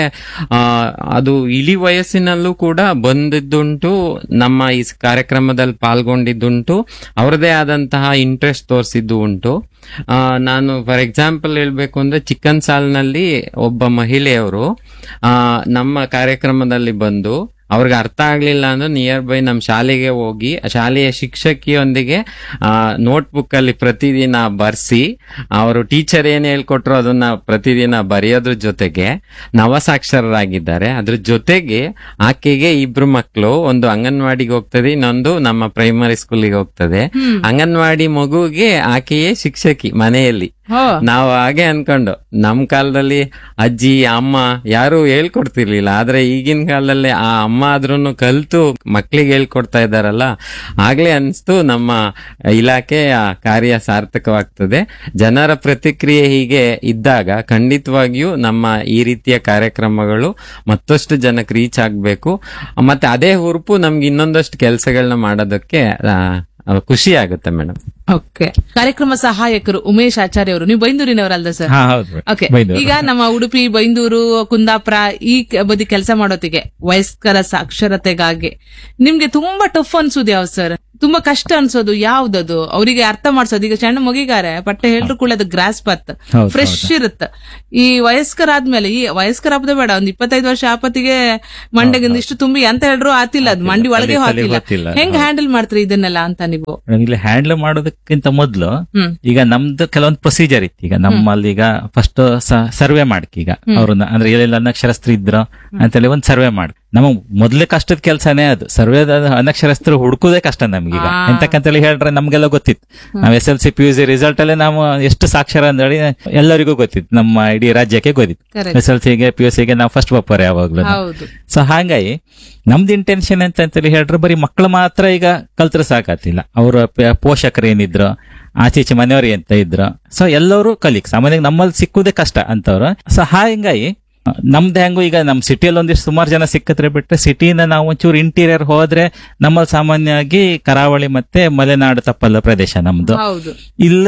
ಅದು ಇಳಿ ವಯಸ್ಸಿನಲ್ಲೂ ಕೂಡ ಬಂದಿದ್ದುಂಟು, ನಮ್ಮ ಈ ಕಾರ್ಯಕ್ರಮದಲ್ಲಿ ಪಾಲ್ಗೊಂಡಿದ್ದುಂಟು, ಅವ್ರದೇ ಆದಂತಹ ಇಂಟ್ರೆಸ್ಟ್ ತೋರಿಸಿದ್ದು ಉಂಟು. ನಾನು ಫಾರ್ ಎಕ್ಸಾಂಪಲ್ ಹೇಳ್ಬೇಕು ಅಂದ್ರೆ ಚಿಕ್ಕನ್ ಸಾಲ್ನಲ್ಲಿ ಒಬ್ಬ ಮಹಿಳೆಯವರು ನಮ್ಮ ಕಾರ್ಯಕ್ರಮದಲ್ಲಿ ಬಂದು ಅವ್ರಿಗೆ ಅರ್ಥ ಆಗ್ಲಿಲ್ಲ ಅಂದ್ರೆ ನಿಯರ್ ಬೈ ನಮ್ಮ ಶಾಲೆಗೆ ಹೋಗಿ ಶಾಲೆಯ ಶಿಕ್ಷಕಿಯೊಂದಿಗೆ ನೋಟ್ಬುಕ್ ಅಲ್ಲಿ ಪ್ರತಿದಿನ ಬರ್ಸಿ ಅವರು ಟೀಚರ್ ಏನ್ ಹೇಳ್ಕೊಟ್ರು ಅದನ್ನ ಪ್ರತಿದಿನ ಬರೆಯೋದ್ರ ಜೊತೆಗೆ ನವಸಾಕ್ಷರರಾಗಿದ್ದಾರೆ. ಅದ್ರ ಜೊತೆಗೆ ಆಕೆಗೆ 2 ಮಕ್ಕಳು, ಒಂದು ಅಂಗನವಾಡಿಗೆ ಹೋಗ್ತದೆ, ಇನ್ನೊಂದು ನಮ್ಮ ಪ್ರೈಮರಿ ಸ್ಕೂಲಿಗೆ ಹೋಗ್ತದೆ. ಅಂಗನವಾಡಿ ಮಗುಗೆ ಆಕೆಯೇ ಶಿಕ್ಷಕಿ ಮನೆಯಲ್ಲಿ. ನಾವು ಹಾಗೆ ಅನ್ಕೊಂಡು ನಮ್ ಕಾಲದಲ್ಲಿ ಅಜ್ಜಿ ಅಮ್ಮ ಯಾರು ಹೇಳ್ಕೊಡ್ತಿರ್ಲಿಲ್ಲ, ಆದ್ರೆ ಈಗಿನ ಕಾಲದಲ್ಲಿ ಆ ಅಮ್ಮ ಆದ್ರೂನು ಕಲ್ತು ಮಕ್ಳಿಗೆ ಹೇಳ್ಕೊಡ್ತಾ ಇದ್ದಾರಲ್ಲ, ಆಗ್ಲೇ ಅನ್ಸ್ತು ನಮ್ಮ ಇಲಾಖೆಯ ಕಾರ್ಯ ಸಾರ್ಥಕವಾಗ್ತದೆ. ಜನರ ಪ್ರತಿಕ್ರಿಯೆ ಹೀಗೆ ಇದ್ದಾಗ ಖಂಡಿತವಾಗಿಯೂ ನಮ್ಮ ಈ ರೀತಿಯ ಕಾರ್ಯಕ್ರಮಗಳು ಮತ್ತಷ್ಟು ಜನಕ್ಕೆ ರೀಚ್ ಆಗ್ಬೇಕು. ಮತ್ತೆ ಅದೇ ಹುರುಪು ನಮ್ಗೆ ಇನ್ನೊಂದಷ್ಟು ಕೆಲಸಗಳನ್ನ ಮಾಡೋದಕ್ಕೆ ಖುಷಿ ಆಗುತ್ತೆ ಮೇಡಮ್. ಓಕೆ, ಕಾರ್ಯಕ್ರಮ ಸಹಾಯಕರು ಉಮೇಶ್ ಆಚಾರ್ಯ ಅವರು, ನೀವು ಬೈಂದೂರಿನವರಲ್ದ ಸರ್? ಓಕೆ, ಈಗ ನಮ್ಮ ಉಡುಪಿ, ಬೈಂದೂರು, ಕುಂದಾಪುರ ಈ ಬದಿ ಕೆಲಸ ಮಾಡೋತಿಗೆ ವಯಸ್ಕರ ಸಾಕ್ಷರತೆಗಾಗಿ ನಿಮ್ಗೆ ತುಂಬಾ ಟಫ್ ಅನ್ಸೋದು ಯಾವ್ದು ಸರ್? ತುಂಬಾ ಕಷ್ಟ ಅನ್ಸೋದು ಯಾವ್ದದು? ಅವರಿಗೆ ಅರ್ಥ ಮಾಡ್ಸೋದು. ಈಗ ಸಣ್ಣ ಮಗಿಗಾರೆ ಪಟ್ಟೆ ಹೇಳ್ರು ಕೂಡ ಅದು ಗ್ರಾಸ್ ಪತ್ ಫ್ರೆಶ್ ಇರುತ್ತೆ. ಈ ವಯಸ್ಕರಾದ್ಮೇಲೆ, ಈ ವಯಸ್ಕರ ಹಬ್ಬದ ಬೇಡ, ಒಂದ್ 25 ವರ್ಷ ಆಪತ್ತಿಗೆ ಮಂಡೆಗಿಂದ ಇಷ್ಟು ತುಂಬಿ ಅಂತ ಹೇಳ್ರು ಆತಿಲ್ಲ, ಅದು ಮಂಡಿ ಒಳಗೆ ಹಾಕಿಲ್ಲ. ಹೆಂಗ್ ಹ್ಯಾಂಡಲ್ ಮಾಡ್ತೀರಿ ಇದನ್ನೆಲ್ಲ ಅಂತ ನೀವು? ಇಲ್ಲಿ ಹ್ಯಾಂಡಲ್ ಮಾಡೋದಕ್ಕಿಂತ ಮೊದ್ಲು ಈಗ ನಮ್ದು ಕೆಲವೊಂದು ಪ್ರೊಸೀಜರ್ ಇತ್ತು. ಈಗ ನಮ್ಮಲ್ಲಿ ಈಗ ಫಸ್ಟ್ ಸರ್ವೆ ಮಾಡಕ್, ಈಗ ಅವ್ರನ್ನ ಅಂದ್ರೆ ಎಲ್ಲೆಲ್ಲ ಅನಕ್ಷರಸ್ಥರು ಇದ್ರು ಅಂತೇಳಿ ಒಂದ್ ಸರ್ವೆ ಮಾಡಿ, ನಮಗ್ ಮೊದ್ಲೇ ಕಷ್ಟದ ಕೆಲ್ಸನೇ ಅದು. ಸರ್ವೇದ ಅನಕ್ಷರಸ್ಥರು ಹುಡುಕುದೇ ಕಷ್ಟ ನಮ್ಗೀಗ. ಎಂತಕ್ಕಂತೇಳಿ ಹೇಳ್ರೆ ನಮ್ಗೆಲ್ಲ ಗೊತ್ತಿತ್ತು. ನಾವ್ SLC PUC ರಿಸಲ್ಟ್ ಅಲ್ಲೇ ನಾವು ಎಷ್ಟು ಸಾಕ್ಷರ ಅಂದೇಳಿ ಎಲ್ಲರಿಗೂ ಗೊತ್ತಿತ್ತು, ನಮ್ಮ ಇಡೀ ರಾಜ್ಯಕ್ಕೆ ಗೊತ್ತಿತ್ತು. SLCಗೆ PUCಗೆ ನಾವು ಫಸ್ಟ್ ಬಪ್ಪರ್ ಯಾವಾಗ್ಲೂ. ಸೊ ಹಾಗಾಗಿ ನಮ್ದು ಇಂಟೆನ್ಷನ್ ಅಂತೇಳಿ ಹೇಳ್ರೆ ಬರೀ ಮಕ್ಕಳು ಮಾತ್ರ ಈಗ ಕಲ್ತ್ರ ಸಾಕಾತಿಲ್ಲ, ಅವ್ರ ಪೋಷಕರು ಏನಿದ್ರು, ಆಚೀಚೆ ಮನೆಯವ್ರು ಎಂತ ಇದ್ರು, ಸೊ ಎಲ್ಲರೂ ಕಲಿಕ್ ಸಾಮಾನ್ಯವಾಗಿ ನಮ್ಮಲ್ಲಿ ಸಿಕ್ಕುದೇ ಕಷ್ಟ ಅಂತವ್ರು. ಸೊ ಹಾಗಾಗಿ ನಮ್ದು ಹೆಂಗು ಈಗ ನಮ್ ಸಿಟಿಯಲ್ಲಿ ಒಂದಿಷ್ಟು ಸುಮಾರು ಜನ ಸಿಕ್ಕತ್ರೆ ಬಿಟ್ರೆ, ಸಿಟಿಯಿಂದ ನಾವು ಒಂಚೂರು ಇಂಟೀರಿಯರ್ ಹೋದ್ರೆ ನಮ್ಮಲ್ಲಿ ಸಾಮಾನ್ಯವಾಗಿ ಕರಾವಳಿ ಮತ್ತೆ ಮಲೆನಾಡು ತಪ್ಪಲ ಪ್ರದೇಶ ನಮ್ದು. ಇಲ್ಲ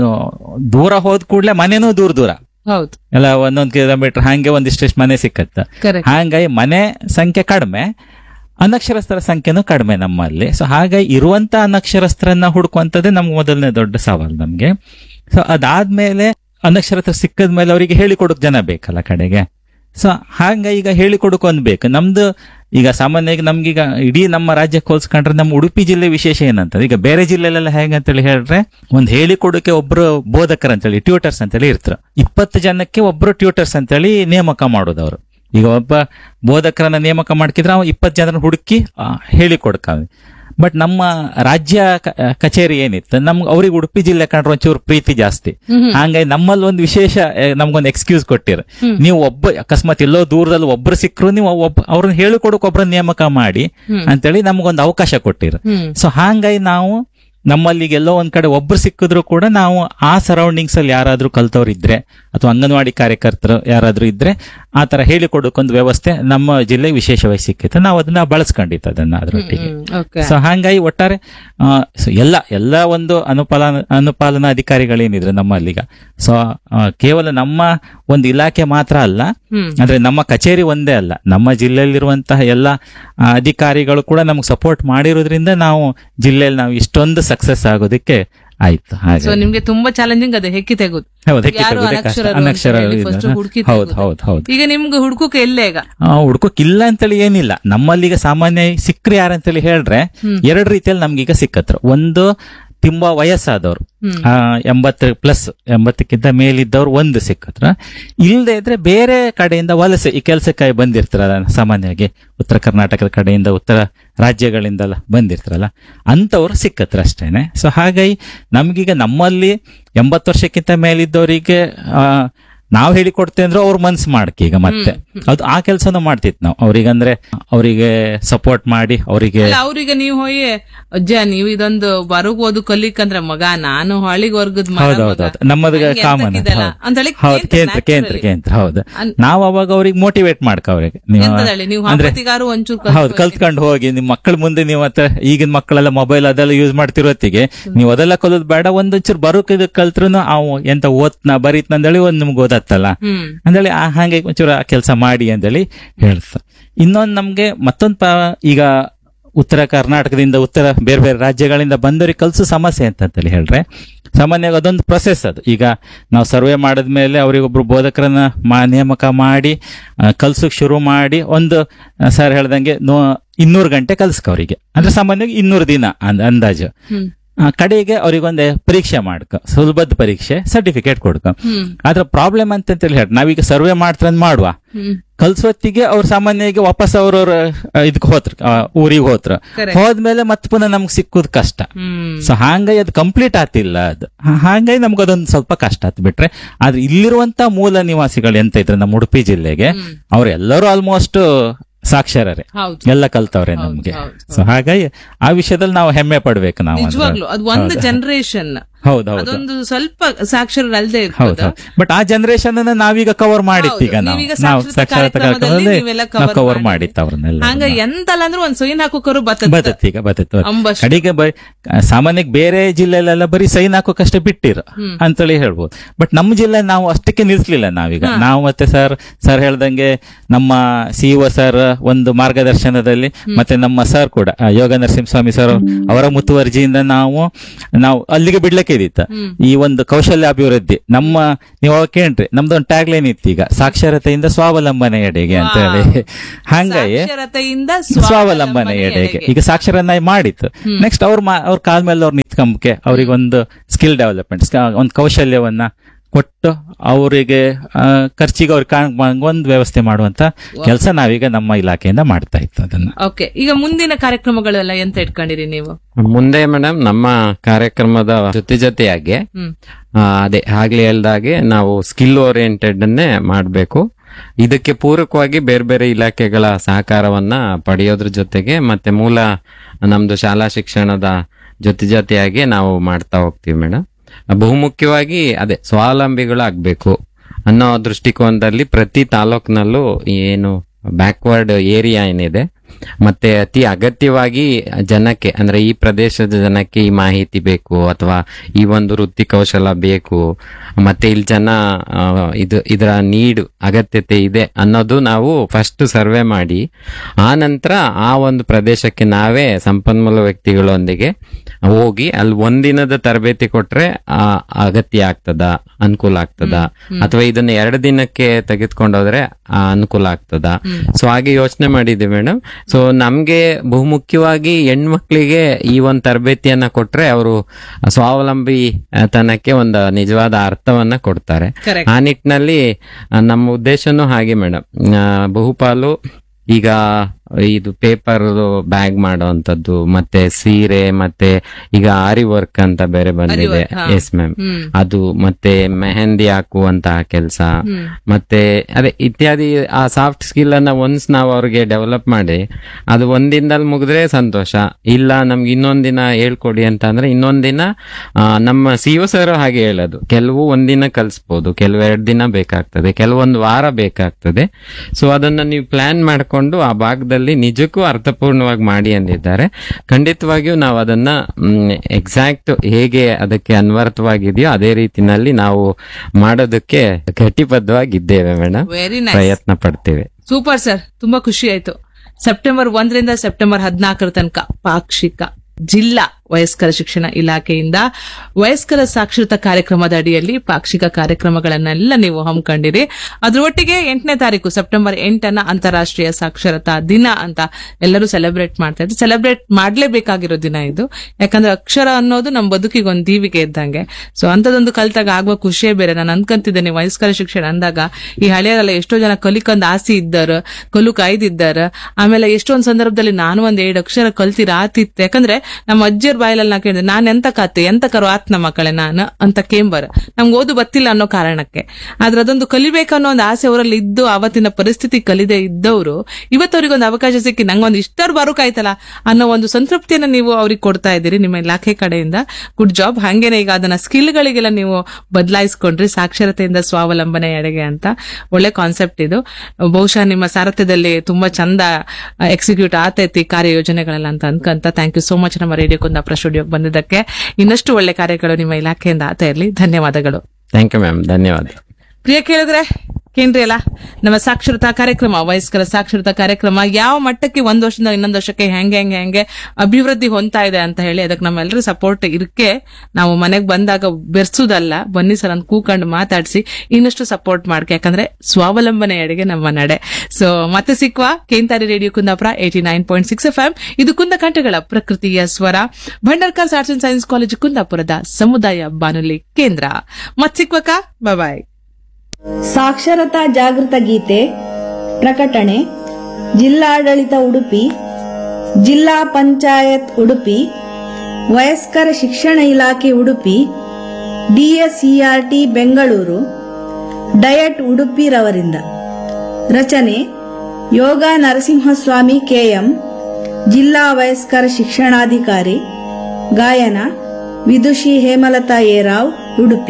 ದೂರ ಹೋದ್ ಕೂಡ್ಲೆ ಮನೆನೂ ದೂರ ಎಲ್ಲ 1 ಕಿಲೋಮೀಟರ್ ಹಂಗೆ ಒಂದಿಷ್ಟು ಮನೆ ಸಿಕ್ಕತ್ತ. ಹಾಗಾಗಿ ಮನೆ ಸಂಖ್ಯೆ ಕಡಿಮೆ, ಅನಕ್ಷರಸ್ಥರ ಸಂಖ್ಯೆನೂ ಕಡಿಮೆ ನಮ್ಮಲ್ಲಿ. ಸೊ ಹಾಗಾಗಿ ಇರುವಂತ ಅನಕ್ಷರಸ್ಥರನ್ನ ಹುಡುಕುವಂತದ್ದೇ ನಮ್ಗೆ ಮೊದಲನೇ ದೊಡ್ಡ ಸವಾಲು ನಮ್ಗೆ. ಸೊ ಅದಾದ್ಮೇಲೆ ಅನಕ್ಷರಸ್ಥರ ಸಿಕ್ಕದ್ಮೇಲೆ ಅವರಿಗೆ ಹೇಳಿಕೊಡಕ್ ಜನ ಬೇಕಲ್ಲ ಕಡೆಗೆ. ಸೊ ಹಾಗ ಈಗ ಹೇಳಿಕೊಡಕೊಂದ್ ಬೇಕು. ನಮ್ದು ಈಗ ಸಾಮಾನ್ಯವಾಗಿ ನಮ್ಗೀಗ ಇಡೀ ನಮ್ಮ ರಾಜ್ಯಕ್ಕೆ ಹೋಲ್ಸ್ಕೊಂಡ್ರೆ ನಮ್ಮ ಉಡುಪಿ ಜಿಲ್ಲೆ ವಿಶೇಷ ಏನಂತ, ಈಗ ಬೇರೆ ಜಿಲ್ಲೆಲೆಲ್ಲ ಹೇಗಂತೇಳಿ ಹೇಳ್ರೆ ಒಂದ್ ಹೇಳಿಕೊಡಕ್ಕೆ ಒಬ್ರು ಬೋಧಕರು ಅಂತೇಳಿ ಟ್ಯೂಟರ್ಸ್ ಅಂತೇಳಿ ಇರ್ತಾರೆ. 20 ಜನಕ್ಕೆ ಒಬ್ರು ಟ್ಯೂಟರ್ಸ್ ಅಂತೇಳಿ ನೇಮಕ ಮಾಡೋದು ಅವರು. ಈಗ ಒಬ್ಬ ಬೋಧಕರನ್ನ ನೇಮಕ ಮಾಡ್ಕಿದ್ರೆ ಅವ 20 ಜನರನ್ನ ಹುಡುಕಿ ಹೇಳಿಕೊಡ್ಕ. ಬಟ್ ನಮ್ಮ ರಾಜ್ಯ ಕಚೇರಿ ಏನಿತ್ತು, ನಮ್ಗೆ ಅವ್ರಿಗೆ ಉಡುಪಿ ಜಿಲ್ಲೆ ಕಂಡ್ರೆ ಒಂಚೂರು ಪ್ರೀತಿ ಜಾಸ್ತಿ. ಹಂಗಾಗಿ ನಮ್ಮಲ್ಲಿ ಒಂದು ವಿಶೇಷ ನಮ್ಗೊಂದು ಎಕ್ಸ್ಕ್ಯೂಸ್ ಕೊಟ್ಟಿರ, ನೀವು ಅಕಸ್ಮಾತ್ ಎಲ್ಲೋ ದೂರದಲ್ಲಿ ಒಬ್ರು ಸಿಕ್ಕರು ನೀವು ಅವ್ರನ್ನ ಹೇಳಿಕೊಡಕ್ ಒಬ್ರನ್ನ ನೇಮಕ ಮಾಡಿ ಅಂತೇಳಿ ನಮ್ಗೊಂದು ಅವಕಾಶ ಕೊಟ್ಟಿರ. ಸೊ ಹಾಗಾಗಿ ನಾವು ನಮ್ಮಲ್ಲಿ ಎಲ್ಲೋ ಒಂದ್ ಕಡೆ ಒಬ್ರು ಸಿಕ್ಕಿದ್ರು ಕೂಡ ನಾವು ಆ ಸರೌಂಡಿಂಗ್ಸ್ ಅಲ್ಲಿ ಯಾರಾದ್ರೂ ಕಲ್ತವ್ರು ಇದ್ರೆ ಅಥವಾ ಅಂಗನವಾಡಿ ಕಾರ್ಯಕರ್ತರು ಯಾರಾದ್ರೂ ಇದ್ರೆ ಆ ತರ ಹೇಳಿಕೊಡೋಕೊಂದು ವ್ಯವಸ್ಥೆ ನಮ್ಮ ಜಿಲ್ಲೆಗೆ ವಿಶೇಷವಾಗಿ ಸಿಕ್ಕಿತ್ತು. ನಾವು ಅದನ್ನ ಬಳಸ್ಕೊಂಡಿತ್ತು ಅದನ್ನ ಅದರೊಟ್ಟಿಗೆ. ಸೊ ಹಾಗಾಗಿ ಒಟ್ಟಾರೆ so ಎಲ್ಲ ಒಂದು ಅನುಪಾಲನಾ ಅಧಿಕಾರಿಗಳೇನಿದ್ರೆ ನಮ್ಮಲ್ಲೀಗ, ಸೊ ಕೇವಲ ನಮ್ಮ ಒಂದು ಇಲಾಖೆ ಮಾತ್ರ ಅಲ್ಲ, ಅಂದ್ರೆ ನಮ್ಮ ಕಚೇರಿ ಒಂದೇ ಅಲ್ಲ, ನಮ್ಮ ಜಿಲ್ಲೆಯಲ್ಲಿರುವಂತಹ ಎಲ್ಲ ಅಧಿಕಾರಿಗಳು ಕೂಡ ನಮ್ಗೆ ಸಪೋರ್ಟ್ ಮಾಡಿರೋದ್ರಿಂದ ನಾವು ಜಿಲ್ಲೆಯಲ್ಲಿ ನಾವು ಇಷ್ಟೊಂದು ಸಕ್ಸಸ್ ಆಗೋದಕ್ಕೆ ಆಯ್ತು. ಸೊ ನಿಮ್ಗೆ ತುಂಬಾ ಚಾಲೆಂಜಿಂಗ್ ಅದೇ ಹೆಕ್ಕಿ ತೆಗುದು. ಹೌದು. ಈಗ ನಿಮ್ಗೆ ಹುಡ್ಕೋಕೆ ಎಲ್ಲೇ ಈಗ ಹುಡ್ಕೋಕಿಲ್ಲ ಅಂತೇಳಿ ಏನಿಲ್ಲ. ನಮ್ಮಲ್ಲೀಗ ಸಾಮಾನ್ಯ ಸಿಕ್ಕ್ರಿ ಯಾರಂತೇಳಿ ಹೇಳ್ರೆ 2 ರೀತಿಯಲ್ಲಿ ನಮ್ಗೀಗ ಸಿಕ್ಕತ್ರ. ಒಂದು ತುಂಬಾ ವಯಸ್ಸಾದವ್ರು 80+ ಮೇಲಿದ್ದವ್ರು ಒಂದು ಸಿಕ್ಕತ್ರ. ಇಲ್ಲದೆ ಇದ್ರೆ ಬೇರೆ ಕಡೆಯಿಂದ ವಲಸೆ ಈ ಕೆಲಸಕ್ಕಾಗಿ ಬಂದಿರ್ತಾರಲ್ಲ, ಸಾಮಾನ್ಯವಾಗಿ ಉತ್ತರ ಕರ್ನಾಟಕದ ಕಡೆಯಿಂದ ಉತ್ತರ ರಾಜ್ಯಗಳಿಂದಲ್ಲ ಬಂದಿರ್ತಾರಲ್ಲ, ಅಂತವ್ರು ಸಿಕ್ಕತ್ರ ಅಷ್ಟೇನೆ. ಸೊ ಹಾಗಾಗಿ ನಮ್ಗೀಗ ನಮ್ಮಲ್ಲಿ 80 ವರ್ಷಕ್ಕಿಂತ ಮೇಲಿದ್ದವರಿಗೆ ನಾವ್ ಹೇಳಿಕೊಡ್ತೇವೆ ಅಂದ್ರೆ ಅವ್ರ ಮನ್ಸು ಮಾಡಕ್ಕೆ ಈಗ ಮತ್ತೆ ಅದು ಆ ಕೆಲಸನೂ ಮಾಡ್ತಿತ್ತು ನಾವು ಅವ್ರಿಗಂದ್ರೆ ಅವರಿಗೆ ಸಪೋರ್ಟ್ ಮಾಡಿ ಅವ್ರಿಗೆ ನೀವು ಹೋಗಿ ಅಜ್ಜ ನೀವು ಇದೊಂದು ಬರೋಗ್ ಓದು ಕಲಿಕಂದ್ರೆ ಮಗ ನಾನು ಹೊಳಿಗೆ ವರ್ಗದ್ ಹೌದೌದು ನಮ್ಮದು ಕಾಮನ್ ಹೌದು ಕೇಂದ್ರ ಹೌದು. ನಾವ್ ಅವಾಗ ಅವ್ರಿಗೆ ಮೋಟಿವೇಟ್ ಮಾಡ್ಕ ಅವ್ರಿಗೆ ಅಂದ್ರೆ ಹೌದು ಕಲ್ತ್ಕೊಂಡು ಹೋಗಿ ನಿಮ್ ಮಕ್ಕಳ ಮುಂದೆ ನೀವು ಮತ್ತೆ ಈಗಿನ ಮಕ್ಕಳೆಲ್ಲ ಮೊಬೈಲ್ ಅದೆಲ್ಲ ಯೂಸ್ ಮಾಡ್ತಿರೋತ್ತಿಗೆ ನೀವು ಅದೆಲ್ಲ ಕಲಿಯೋದು ಬೇಡ, ಒಂದೊಂಚೂರು ಬರೋಕ್ ಕಲ್ತ್ರು ಅವು ಎಂತ ಓದ್ನ ಬರೀತ್ನಂದೇಳಿ ಒಂದ್ ನಿಮ್ಗೆ ಓದತ್ತಲ್ಲ ಅಂದೇಳಿ ಹಾಗೆ ಒಂಚೂರು ಕೆಲಸ ಮಾಡಿ ಅಂತೇಳಿ ಹೇಳ್ತ. ಇನ್ನೊಂದು ನಮ್ಗೆ ಮತ್ತೊಂದು ಈಗ ಉತ್ತರ ಕರ್ನಾಟಕದಿಂದ ಬೇರೆ ಬೇರೆ ರಾಜ್ಯಗಳಿಂದ ಬಂದವರಿಗೆ ಕಲ್ಸೋ ಸಮಸ್ಯೆ ಅಂತೇಳಿ ಹೇಳ್ರೆ, ಸಾಮಾನ್ಯವಾಗಿ ಅದೊಂದು ಪ್ರೊಸೆಸ್ ಅದು. ಈಗ ನಾವು ಸರ್ವೆ ಮಾಡಿದ್ಮೇಲೆ ಅವರಿಗೊಬ್ರು ಬೋಧಕರನ್ನ ನೇಮಕ ಮಾಡಿ ಕಲ್ಸಕ್ ಶುರು ಮಾಡಿ ಒಂದು ಸರ್ ಹೇಳ್ದಂಗೆ 200 ಗಂಟೆ ಕಲ್ಸ್ಕ ಅವರಿಗೆ, ಅಂದ್ರೆ ಸಾಮಾನ್ಯವಾಗಿ 200 ದಿನ ಅಂದಾಜು. ಕಡೆಗೆ ಅವ್ರಿಗೊಂದೇ ಪರೀಕ್ಷೆ ಮಾಡ್ಕ, ಸುಲಭದ ಪರೀಕ್ಷೆ, ಸರ್ಟಿಫಿಕೇಟ್ ಕೊಡ್ಕ. ಅದ್ರ ಪ್ರಾಬ್ಲಮ್ ಅಂತೇಳಿ ಹೇಳಿ ನಾವೀಗ ಸರ್ವೆ ಮಾಡ್ತಾರಂದ್ ಮಾಡುವ ಕಲ್ಸೊತ್ತಿಗೆ ಅವ್ರು ಸಾಮಾನ್ಯವಾಗಿ ವಾಪಸ್ ಅವ್ರವ್ರ ಇದಕ್ ಹೋತ್ರ, ಊರಿಗೆ ಹೋದ್ಮೇಲೆ ಮತ್ತೆ ಪುನಃ ನಮ್ಗೆ ಸಿಕ್ಕುದ್ ಕಷ್ಟ. ಸೊ ಹಾಗಾಗಿ ಅದು ಕಂಪ್ಲೀಟ್ ಆತಿಲ್ಲ ಅದು. ಹಾಗಾಗಿ ನಮ್ಗೆ ಅದೊಂದು ಸ್ವಲ್ಪ ಕಷ್ಟ ಆತ್ ಬಿಟ್ರೆ, ಆದ್ರೆ ಇಲ್ಲಿರುವಂತ ಮೂಲ ನಿವಾಸಿಗಳು ಎಂತ ಇದ್ರೆ ನಮ್ಮ ಉಡುಪಿ ಜಿಲ್ಲೆಗೆ ಅವ್ರೆಲ್ಲರೂ ಆಲ್ಮೋಸ್ಟ್ ಸಾಕ್ಷರರೇ, ಎಲ್ಲ ಕಲ್ತವ್ರೆ ನಮ್ಗೆ. ಸೊ ಹಾಗಾಗಿ ಆ ವಿಷಯದಲ್ಲಿ ನಾವು ಹೆಮ್ಮೆ ಪಡ್ಬೇಕು. ನಾವು ಒಂದು ಜನರೇಷನ್ ಅದೊಂದು ಸ್ವಲ್ಪ ಸಾಕ್ಷರರಲ್ಲದೆ ಬಟ್ ಆ ಜನರೇಷನ್ ಅನ್ನ ನಾವೀಗ ಕವರ್ ಮಾಡಿತ್ತು. ಈಗ ನಾವು ಸಾಕ್ಷರತಾ ಕವರ್ ಮಾಡಿತ್ತು ಅವ್ರನ್ನೆಲ್ಲ. ಹಂಗ ಎಂತಲ್ಲ ಅಂದ್ರೆ ಒಂದ್ ಸೈನ್ ಹಾಕೋಕರು ಬತ್ತೀಗ ಕಡೆಗೆ ಸಾಮಾನ್ಯಕ್ಕೆ ಬೇರೆ ಜಿಲ್ಲೆಲೆಲ್ಲ ಬರೀ ಸೈನ್ ಹಾಕೋಕಷ್ಟೇ ಬಿಟ್ಟಿರ ಅಂತೇಳಿ ಹೇಳ್ಬೋದು. ಬಟ್ ನಮ್ಮ ಜಿಲ್ಲೆ ನಾವು ಅಷ್ಟಕ್ಕೆ ನಿಲ್ಸ್ಲಿಲ್ಲ. ನಾವೀಗ ನಾವು ಮತ್ತೆ ಸರ್ ಹೇಳ್ದಂಗೆ ನಮ್ಮ ಸಿಇಒ ಸರ್ ಒಂದು ಮಾರ್ಗದರ್ಶನದಲ್ಲಿ ಮತ್ತೆ ನಮ್ಮ ಸರ್ ಕೂಡ ಯೋಗ ನರಸಿಂಹಸ್ವಾಮಿ ಸರ್ ಅವರ ಮುತುವರ್ಜಿಯಿಂದ ನಾವು ಅಲ್ಲಿಗೆ ಬಿಡ್ಲಕ್ಕೆ ಇದಿತ್ತ ಈ ಒಂದು ಕೌಶಲ್ಯ ಅಭಿವೃದ್ಧಿ. ನೀವು ಕೇಳ್ರಿ ನಮ್ದೊಂದು ಟ್ಯಾಗ್ ಲೈನ್ ಇತ್ತು ಈಗ, ಸಾಕ್ಷರತೆಯಿಂದ ಸ್ವಾವಲಂಬನೆ ಎಡೆಗೆ ಅಂತ ಹೇಳಿ. ಹಂಗಾಗಿ ಸ್ವಾವಲಂಬನೆ ಎಡೆಗೆ ಈಗ ಸಾಕ್ಷರನಾಗಿ ಮಾಡಿತ್ತು. ನೆಕ್ಸ್ಟ್ ಅವ್ರ ಕಾಲ ಮೇಲೆ ಅವ್ರು ನಿಂತ್ಕೊಂಬಕ್ಕೆ ಅವ್ರಿಗೊಂದು ಸ್ಕಿಲ್ ಡೆವಲಪ್ಮೆಂಟ್, ಒಂದು ಕೌಶಲ್ಯವನ್ನ ಕೊಟ್ಟು ಅವರಿಗೆ ಖರ್ಚಿಗೆ ಅವ್ರಿಗೆ ಒಂದು ವ್ಯವಸ್ಥೆ ಮಾಡುವಂತ ಕೆಲಸ ನಾವೀಗ ನಮ್ಮ ಇಲಾಖೆಯಿಂದ ಮಾಡ್ತಾ ಇತ್ತು ಅದನ್ನ. ಓಕೆ, ಈಗ ಮುಂದಿನ ಕಾರ್ಯಕ್ರಮಗಳೆಲ್ಲ ಎಂತ ಇಟ್ಕೊಂಡಿರಿ ನೀವು? ಮುಂದೆ ಮೇಡಮ್ ನಮ್ಮ ಕಾರ್ಯಕ್ರಮದ ಜೊತೆಯಾಗಿ ಅದೇ ಆಗ್ಲೇ ಹೇಳ್ದಾಗೆ ನಾವು ಸ್ಕಿಲ್ ಓರಿಯೆಂಟೆಡ್ ಅನ್ನೇ ಮಾಡ್ಬೇಕು. ಇದಕ್ಕೆ ಪೂರಕವಾಗಿ ಬೇರೆ ಬೇರೆ ಇಲಾಖೆಗಳ ಸಹಕಾರವನ್ನ ಪಡೆಯೋದ್ರ ಜೊತೆಗೆ ಮತ್ತೆ ಮೂಲ ನಮ್ದು ಶಾಲಾ ಶಿಕ್ಷಣದ ಜೊತೆಯಾಗಿ ನಾವು ಮಾಡ್ತಾ ಹೋಗ್ತೀವಿ ಮೇಡಮ್. ಬಹುಮುಖ್ಯವಾಗಿ ಅದೇ ಸ್ವಾವಲಂಬಿಗಳಾಗಬೇಕು ಅನ್ನೋ ದೃಷ್ಟಿಕೋನದಲ್ಲಿ ಪ್ರತಿ ತಾಲೂಕಿನಲ್ಲೂ ಏನು ಬ್ಯಾಕ್ವರ್ಡ್ ಏರಿಯಾ ಏನಿದೆ ಮತ್ತೆ ಅತಿ ಅಗತ್ಯವಾಗಿ ಜನಕ್ಕೆ ಅಂದ್ರೆ ಈ ಪ್ರದೇಶದ ಜನಕ್ಕೆ ಈ ಮಾಹಿತಿ ಬೇಕು ಅಥವಾ ಈ ಒಂದು ವೃತ್ತಿ ಕೌಶಲ ಬೇಕು ಮತ್ತೆ ಇಲ್ಲಿ ಜನ ಇದರ ನೀಡ್ ಅಗತ್ಯತೆ ಇದೆ ಅನ್ನೋದು ನಾವು ಫಸ್ಟ್ ಸರ್ವೆ ಮಾಡಿ ಆ ನಂತರ ಆ ಒಂದು ಪ್ರದೇಶಕ್ಕೆ ನಾವೇ ಸಂಪನ್ಮೂಲ ವ್ಯಕ್ತಿಗಳೊಂದಿಗೆ ಹೋಗಿ ಅಲ್ಲಿ ಒಂದಿನದ ತರಬೇತಿ ಕೊಟ್ರೆ ಅಗತ್ಯ ಆಗ್ತದ, ಅನುಕೂಲ ಆಗ್ತದ, ಅಥವಾ ಇದನ್ನ 2 ದಿನಕ್ಕೆ ತೆಗೆದುಕೊಂಡೋದ್ರೆ ಅನುಕೂಲ ಆಗ್ತದ. ಸೊ ಹಾಗೆ ಯೋಚನೆ ಮಾಡಿದ್ವಿ ಮೇಡಮ್. ಸೊ ನಮ್ಗೆ ಬಹುಮುಖ್ಯವಾಗಿ ಹೆಣ್ಮಕ್ಳಿಗೆ ಈ ಒಂದು ತರಬೇತಿಯನ್ನ ಕೊಟ್ರೆ ಅವರು ಸ್ವಾವಲಂಬಿ ತನಕ್ಕೆ ಒಂದು ನಿಜವಾದ ಅರ್ಥವನ್ನ ಕೊಡ್ತಾರೆ. ಆ ನಿಟ್ಟಿನಲ್ಲಿ ನಮ್ಮ ಉದ್ದೇಶನೂ ಹಾಗೆ ಮೇಡಮ್. ಬಹುಪಾಲು ಈಗ ಇದು ಪೇಪರ್ ಬ್ಯಾಗ್ ಮಾಡೋಂಥದ್ದು, ಮತ್ತೆ ಸೀರೆ, ಮತ್ತೆ ಈಗ ಆರಿ ವರ್ಕ್ ಅಂತ ಬೇರೆ ಬಂದಿದೆ. ಎಸ್ ಮ್ಯಾಮ್, ಅದು ಮತ್ತೆ ಮೆಹಂದಿ ಹಾಕುವಂತಹ ಕೆಲಸ, ಮತ್ತೆ ಅದೇ ಇತ್ಯಾದಿ. ಆ ಸಾಫ್ಟ್ ಸ್ಕಿಲ್ ಅನ್ನ ಒನ್ಸ್ ನಾವು ಅವ್ರಿಗೆ ಡೆವಲಪ್ ಮಾಡಿ ಅದು ಒಂದಿನದಲ್ಲಿ ಮುಗಿದ್ರೆ ಸಂತೋಷ. ಇಲ್ಲ ನಮ್ಗೆ ಇನ್ನೊಂದಿನ ಹೇಳ್ಕೊಡಿ ಅಂತ ಅಂದ್ರೆ ಇನ್ನೊಂದಿನ ನಮ್ಮ ಸಿಒ ಸರ್ ಹಾಗೆ ಹೇಳೋದು, ಕೆಲವು ಒಂದಿನ ಕಲಿಸ್ಬೋದು, ಕೆಲವು 2 ದಿನ ಬೇಕಾಗ್ತದೆ, ಕೆಲವೊಂದು ವಾರ ಬೇಕಾಗ್ತದೆ. ಸೊ ಅದನ್ನ ನೀವು ಪ್ಲಾನ್ ಮಾಡ್ಕೊಂಡು ಆ ಭಾಗದಲ್ಲಿ ನಿಜಕ್ಕೂ ಅರ್ಥಪೂರ್ಣವಾಗಿ ಮಾಡಿ ಅಂದಿದ್ದಾರೆ. ಖಂಡಿತವಾಗಿಯೂ ನಾವು ಅದನ್ನ ಎಕ್ಸಾಕ್ಟ್ ಹೇಗೆ ಅದಕ್ಕೆ ಅನ್ವರ್ಥವಾಗಿದೆಯೋ ಅದೇ ರೀತಿನಲ್ಲಿ ನಾವು ಮಾಡೋದಕ್ಕೆ ಗಟ್ಟಿಬದ್ಧವಾಗಿದ್ದೇವೆ ಮೇಡಮ್. ವೆರಿ ನೈಸ್, ಪ್ರಯತ್ನ ಪಡ್ತೇವೆ. ಸೂಪರ್ ಸರ್, ತುಂಬಾ ಖುಷಿ ಆಯ್ತು. ಸೆಪ್ಟೆಂಬರ್ 1ರಿಂದ ಸೆಪ್ಟೆಂಬರ್ 14 ತನಕ ಪಾಕ್ಷಿಕ ಜಿಲ್ಲಾ ವಯಸ್ಕರ ಶಿಕ್ಷಣ ಇಲಾಖೆಯಿಂದ ವಯಸ್ಕರ ಸಾಕ್ಷರತಾ ಕಾರ್ಯಕ್ರಮದ ಅಡಿಯಲ್ಲಿ ಪಾಕ್ಷಿಕ ಕಾರ್ಯಕ್ರಮಗಳನ್ನೆಲ್ಲ ನೀವು ಹಮ್ಮಿಕೊಂಡಿರಿ. ಅದ್ರ ಒಟ್ಟಿಗೆ 8ನೇ ತಾರೀಕು ಸೆಪ್ಟೆಂಬರ್ 8 ಅಂತಾರಾಷ್ಟ್ರೀಯ ಸಾಕ್ಷರತಾ ದಿನ ಅಂತ ಎಲ್ಲರೂ ಸೆಲೆಬ್ರೇಟ್ ಮಾಡ್ತಾ ಇದ್ರು. ಸೆಲೆಬ್ರೇಟ್ ಮಾಡ್ಲೇಬೇಕಾಗಿರೋ ದಿನ ಇದು, ಯಾಕಂದ್ರೆ ಅಕ್ಷರ ಅನ್ನೋದು ನಮ್ಮ ಬದುಕಿಗೆ ಒಂದು ದೀವಿಗೆ ಇದ್ದಂಗೆ. ಸೊ ಅಂತದೊಂದು ಕಲ್ತಾಗ ಆಗುವ ಖುಷಿಯೇ ಬೇರೆ. ನಾನು ಅನ್ಕೊಂತಿದ್ದೇನೆ ವಯಸ್ಕರ ಶಿಕ್ಷಣ ಅಂದಾಗ ಈ ಹಳೆಯರೆಲ್ಲ ಎಷ್ಟೋ ಜನ ಕಲಿಕೊಂಡ್ ಆಸೆ ಇದ್ದಾರ, ಕಲು ಕಾಯ್ದಿದ್ದಾರ. ಆಮೇಲೆ ಎಷ್ಟೊಂದು ಸಂದರ್ಭದಲ್ಲಿ ನಾನು 1-2 ಅಕ್ಷರ ಕಲ್ತಿರ ಆತಿತ್ತು. ಯಾಕಂದ್ರೆ ನಮ್ಮ ಅಜ್ಜಿಯರ್ ಬಾಯಲ್ಲಿ ನಾ ಕೇಳಿದೆ, ನಾನ್ ಎಂತ ಕಾತೆ ಎಂತ ಕರು ಆತ್ನ ಮಕ್ಕಳೇ ನಾನು ಅಂತ ಕೇಂಬರ್, ನಮ್ಗೆ ಓದು ಗೊತ್ತಿಲ್ಲ ಅನ್ನೋ ಕಾರಣಕ್ಕೆ. ಆದ್ರೆ ಅದೊಂದು ಕಲಿಬೇಕನ್ನೋ ಒಂದು ಆಸೆ ಅವರಲ್ಲಿ ಇದ್ದು ಅವತ್ತಿನ ಪರಿಸ್ಥಿತಿ ಕಲಿದೆ ಇದ್ದವರು ಇವತ್ತವ್ರಿಗೊಂದು ಅವಕಾಶ ಸಿಕ್ಕಿ ನಂಗೊಂದು ಇಷ್ಟರ ಬರುಕಾಯ್ತಲ್ಲ ಅನ್ನೋ ಒಂದು ಸಂತೃಪ್ತಿಯನ್ನ ನೀವು ಅವ್ರಿಗೆ ಕೊಡ್ತಾ ಇದ್ದೀರಿ ನಿಮ್ಮ ಇಲಾಖೆ ಕಡೆಯಿಂದ. Good job. ಹಂಗೇನೆ ಈಗ ಅದನ್ನ ಸ್ಕಿಲ್ಗಳಿಗೆಲ್ಲ ನೀವು ಬದಲಾಯಿಸ್ಕೊಂಡ್ರಿ, ಸಾಕ್ಷರತೆಯಿಂದ ಸ್ವಾವಲಂಬನೆ ಎಡೆಗೆ ಅಂತ. ಒಳ್ಳೆ ಕಾನ್ಸೆಪ್ಟ್ ಇದು. ಬಹುಶಃ ನಿಮ್ಮ ಸಾರಥ್ಯದಲ್ಲಿ ತುಂಬಾ ಚಂದ ಎಕ್ಸಿಕ್ಯೂಟ್ ಆತೈತಿ ಕಾರ್ಯಯೋಜನೆಗಳೆಲ್ಲ ಅಂತ ಅನ್ಕಂತ. ಥ್ಯಾಂಕ್ ಯು ಸೋ ಮಚ್ ನಮ್ಮ ರೇಡಿಯೋ ಕುಂದಾಪುರ ಸ್ಟುಡಿಯೋಗೆ ಬಂದಿದ್ದಕ್ಕೆ. ಇನ್ನಷ್ಟು ಒಳ್ಳೆ ಕಾರ್ಯಗಳು ನಿಮ್ಮ ಇಲಾಖೆಯಿಂದ ಆತ ಇರಲಿ. ಧನ್ಯವಾದಗಳು. ಥ್ಯಾಂಕ್ ಯು ಮ್ಯಾಮ್, ಧನ್ಯವಾದ. ಪ್ರಿಯ ಕೇಳಿದ್ರೆ ಕೇಂದ್ರಿ ಅಲ್ಲ, ನಮ್ಮ ಸಾಕ್ಷರತಾ ಕಾರ್ಯಕ್ರಮ, ವಯಸ್ಕರ ಸಾಕ್ಷರತಾ ಕಾರ್ಯಕ್ರಮ ಯಾವ ಮಟ್ಟಕ್ಕೆ ಒಂದ್ ವರ್ಷದಿಂದ ಇನ್ನೊಂದು ವರ್ಷಕ್ಕೆ ಹೆಂಗೆ ಅಭಿವೃದ್ಧಿ ಹೊಂದ್ತಾ ಇದೆ ಅಂತ ಹೇಳಿ ಅದಕ್ಕೆ ನಮ್ಮೆಲ್ಲರೂ ಸಪೋರ್ಟ್ ಇರಕ್ಕೆ ನಾವು ಮನೆಗೆ ಬಂದಾಗ ಬೆರ್ಸುದಲ್ಲ, ಬನ್ನಿ ಸರ್ ಅಂತ ಕೂಕೊಂಡು ಮಾತಾಡಿಸಿ ಇನ್ನಷ್ಟು ಸಪೋರ್ಟ್ ಮಾಡ್ಕೆ. ಯಾಕಂದ್ರೆ ಸ್ವಾವಲಂಬನೆ ಎಡೆಗೆ ನಮ್ಮ ನಡೆ. ಸೊ ಮತ್ತೆ ಸಿಕ್ವಾ ಕೇಂತಾರಿ ರೇಡಿಯೋ ಕುಂದಾಪುರ 89.6 FM. ಇದು ಕುಂದ ಕಂಠಗಳ ಪ್ರಕೃತಿಯ ಸ್ವರ, Bhandarkar arts and science college ಕುಂದಾಪುರದ ಸಮುದಾಯ ಬಾನುಲಿ ಕೇಂದ್ರ. ಮತ್ ಸಿಕ್ವಕ, ಬಾಯ್. ಸಾಕ್ಷರತಾ ಜಾಗೃತ ಗೀತೆ ಪ್ರಕಟಣೆ. ಜಿಲ್ಲಾಡಳಿತ ಉಡುಪಿ, ಜಿಲ್ಲಾ ಪಂಚಾಯತ್ ಉಡುಪಿ, ವಯಸ್ಕರ ಶಿಕ್ಷಣ ಇಲಾಖೆ ಉಡುಪಿ, ಡಿಎಸ್ಇಆರ್ಟಿ ಬೆಂಗಳೂರು, ಡಯಟ್ ಉಡುಪಿ ರವರಿಂದ. ರಚನೆ ಯೋಗ ನರಸಿಂಹಸ್ವಾಮಿ ಕೆಎಂ, ಜಿಲ್ಲಾ ವಯಸ್ಕರ ಶಿಕ್ಷಣಾಧಿಕಾರಿ. ಗಾಯನ ವಿದುಷಿ ಹೇಮಲತಾ ಏರಾವ್, ಉಡುಪಿ.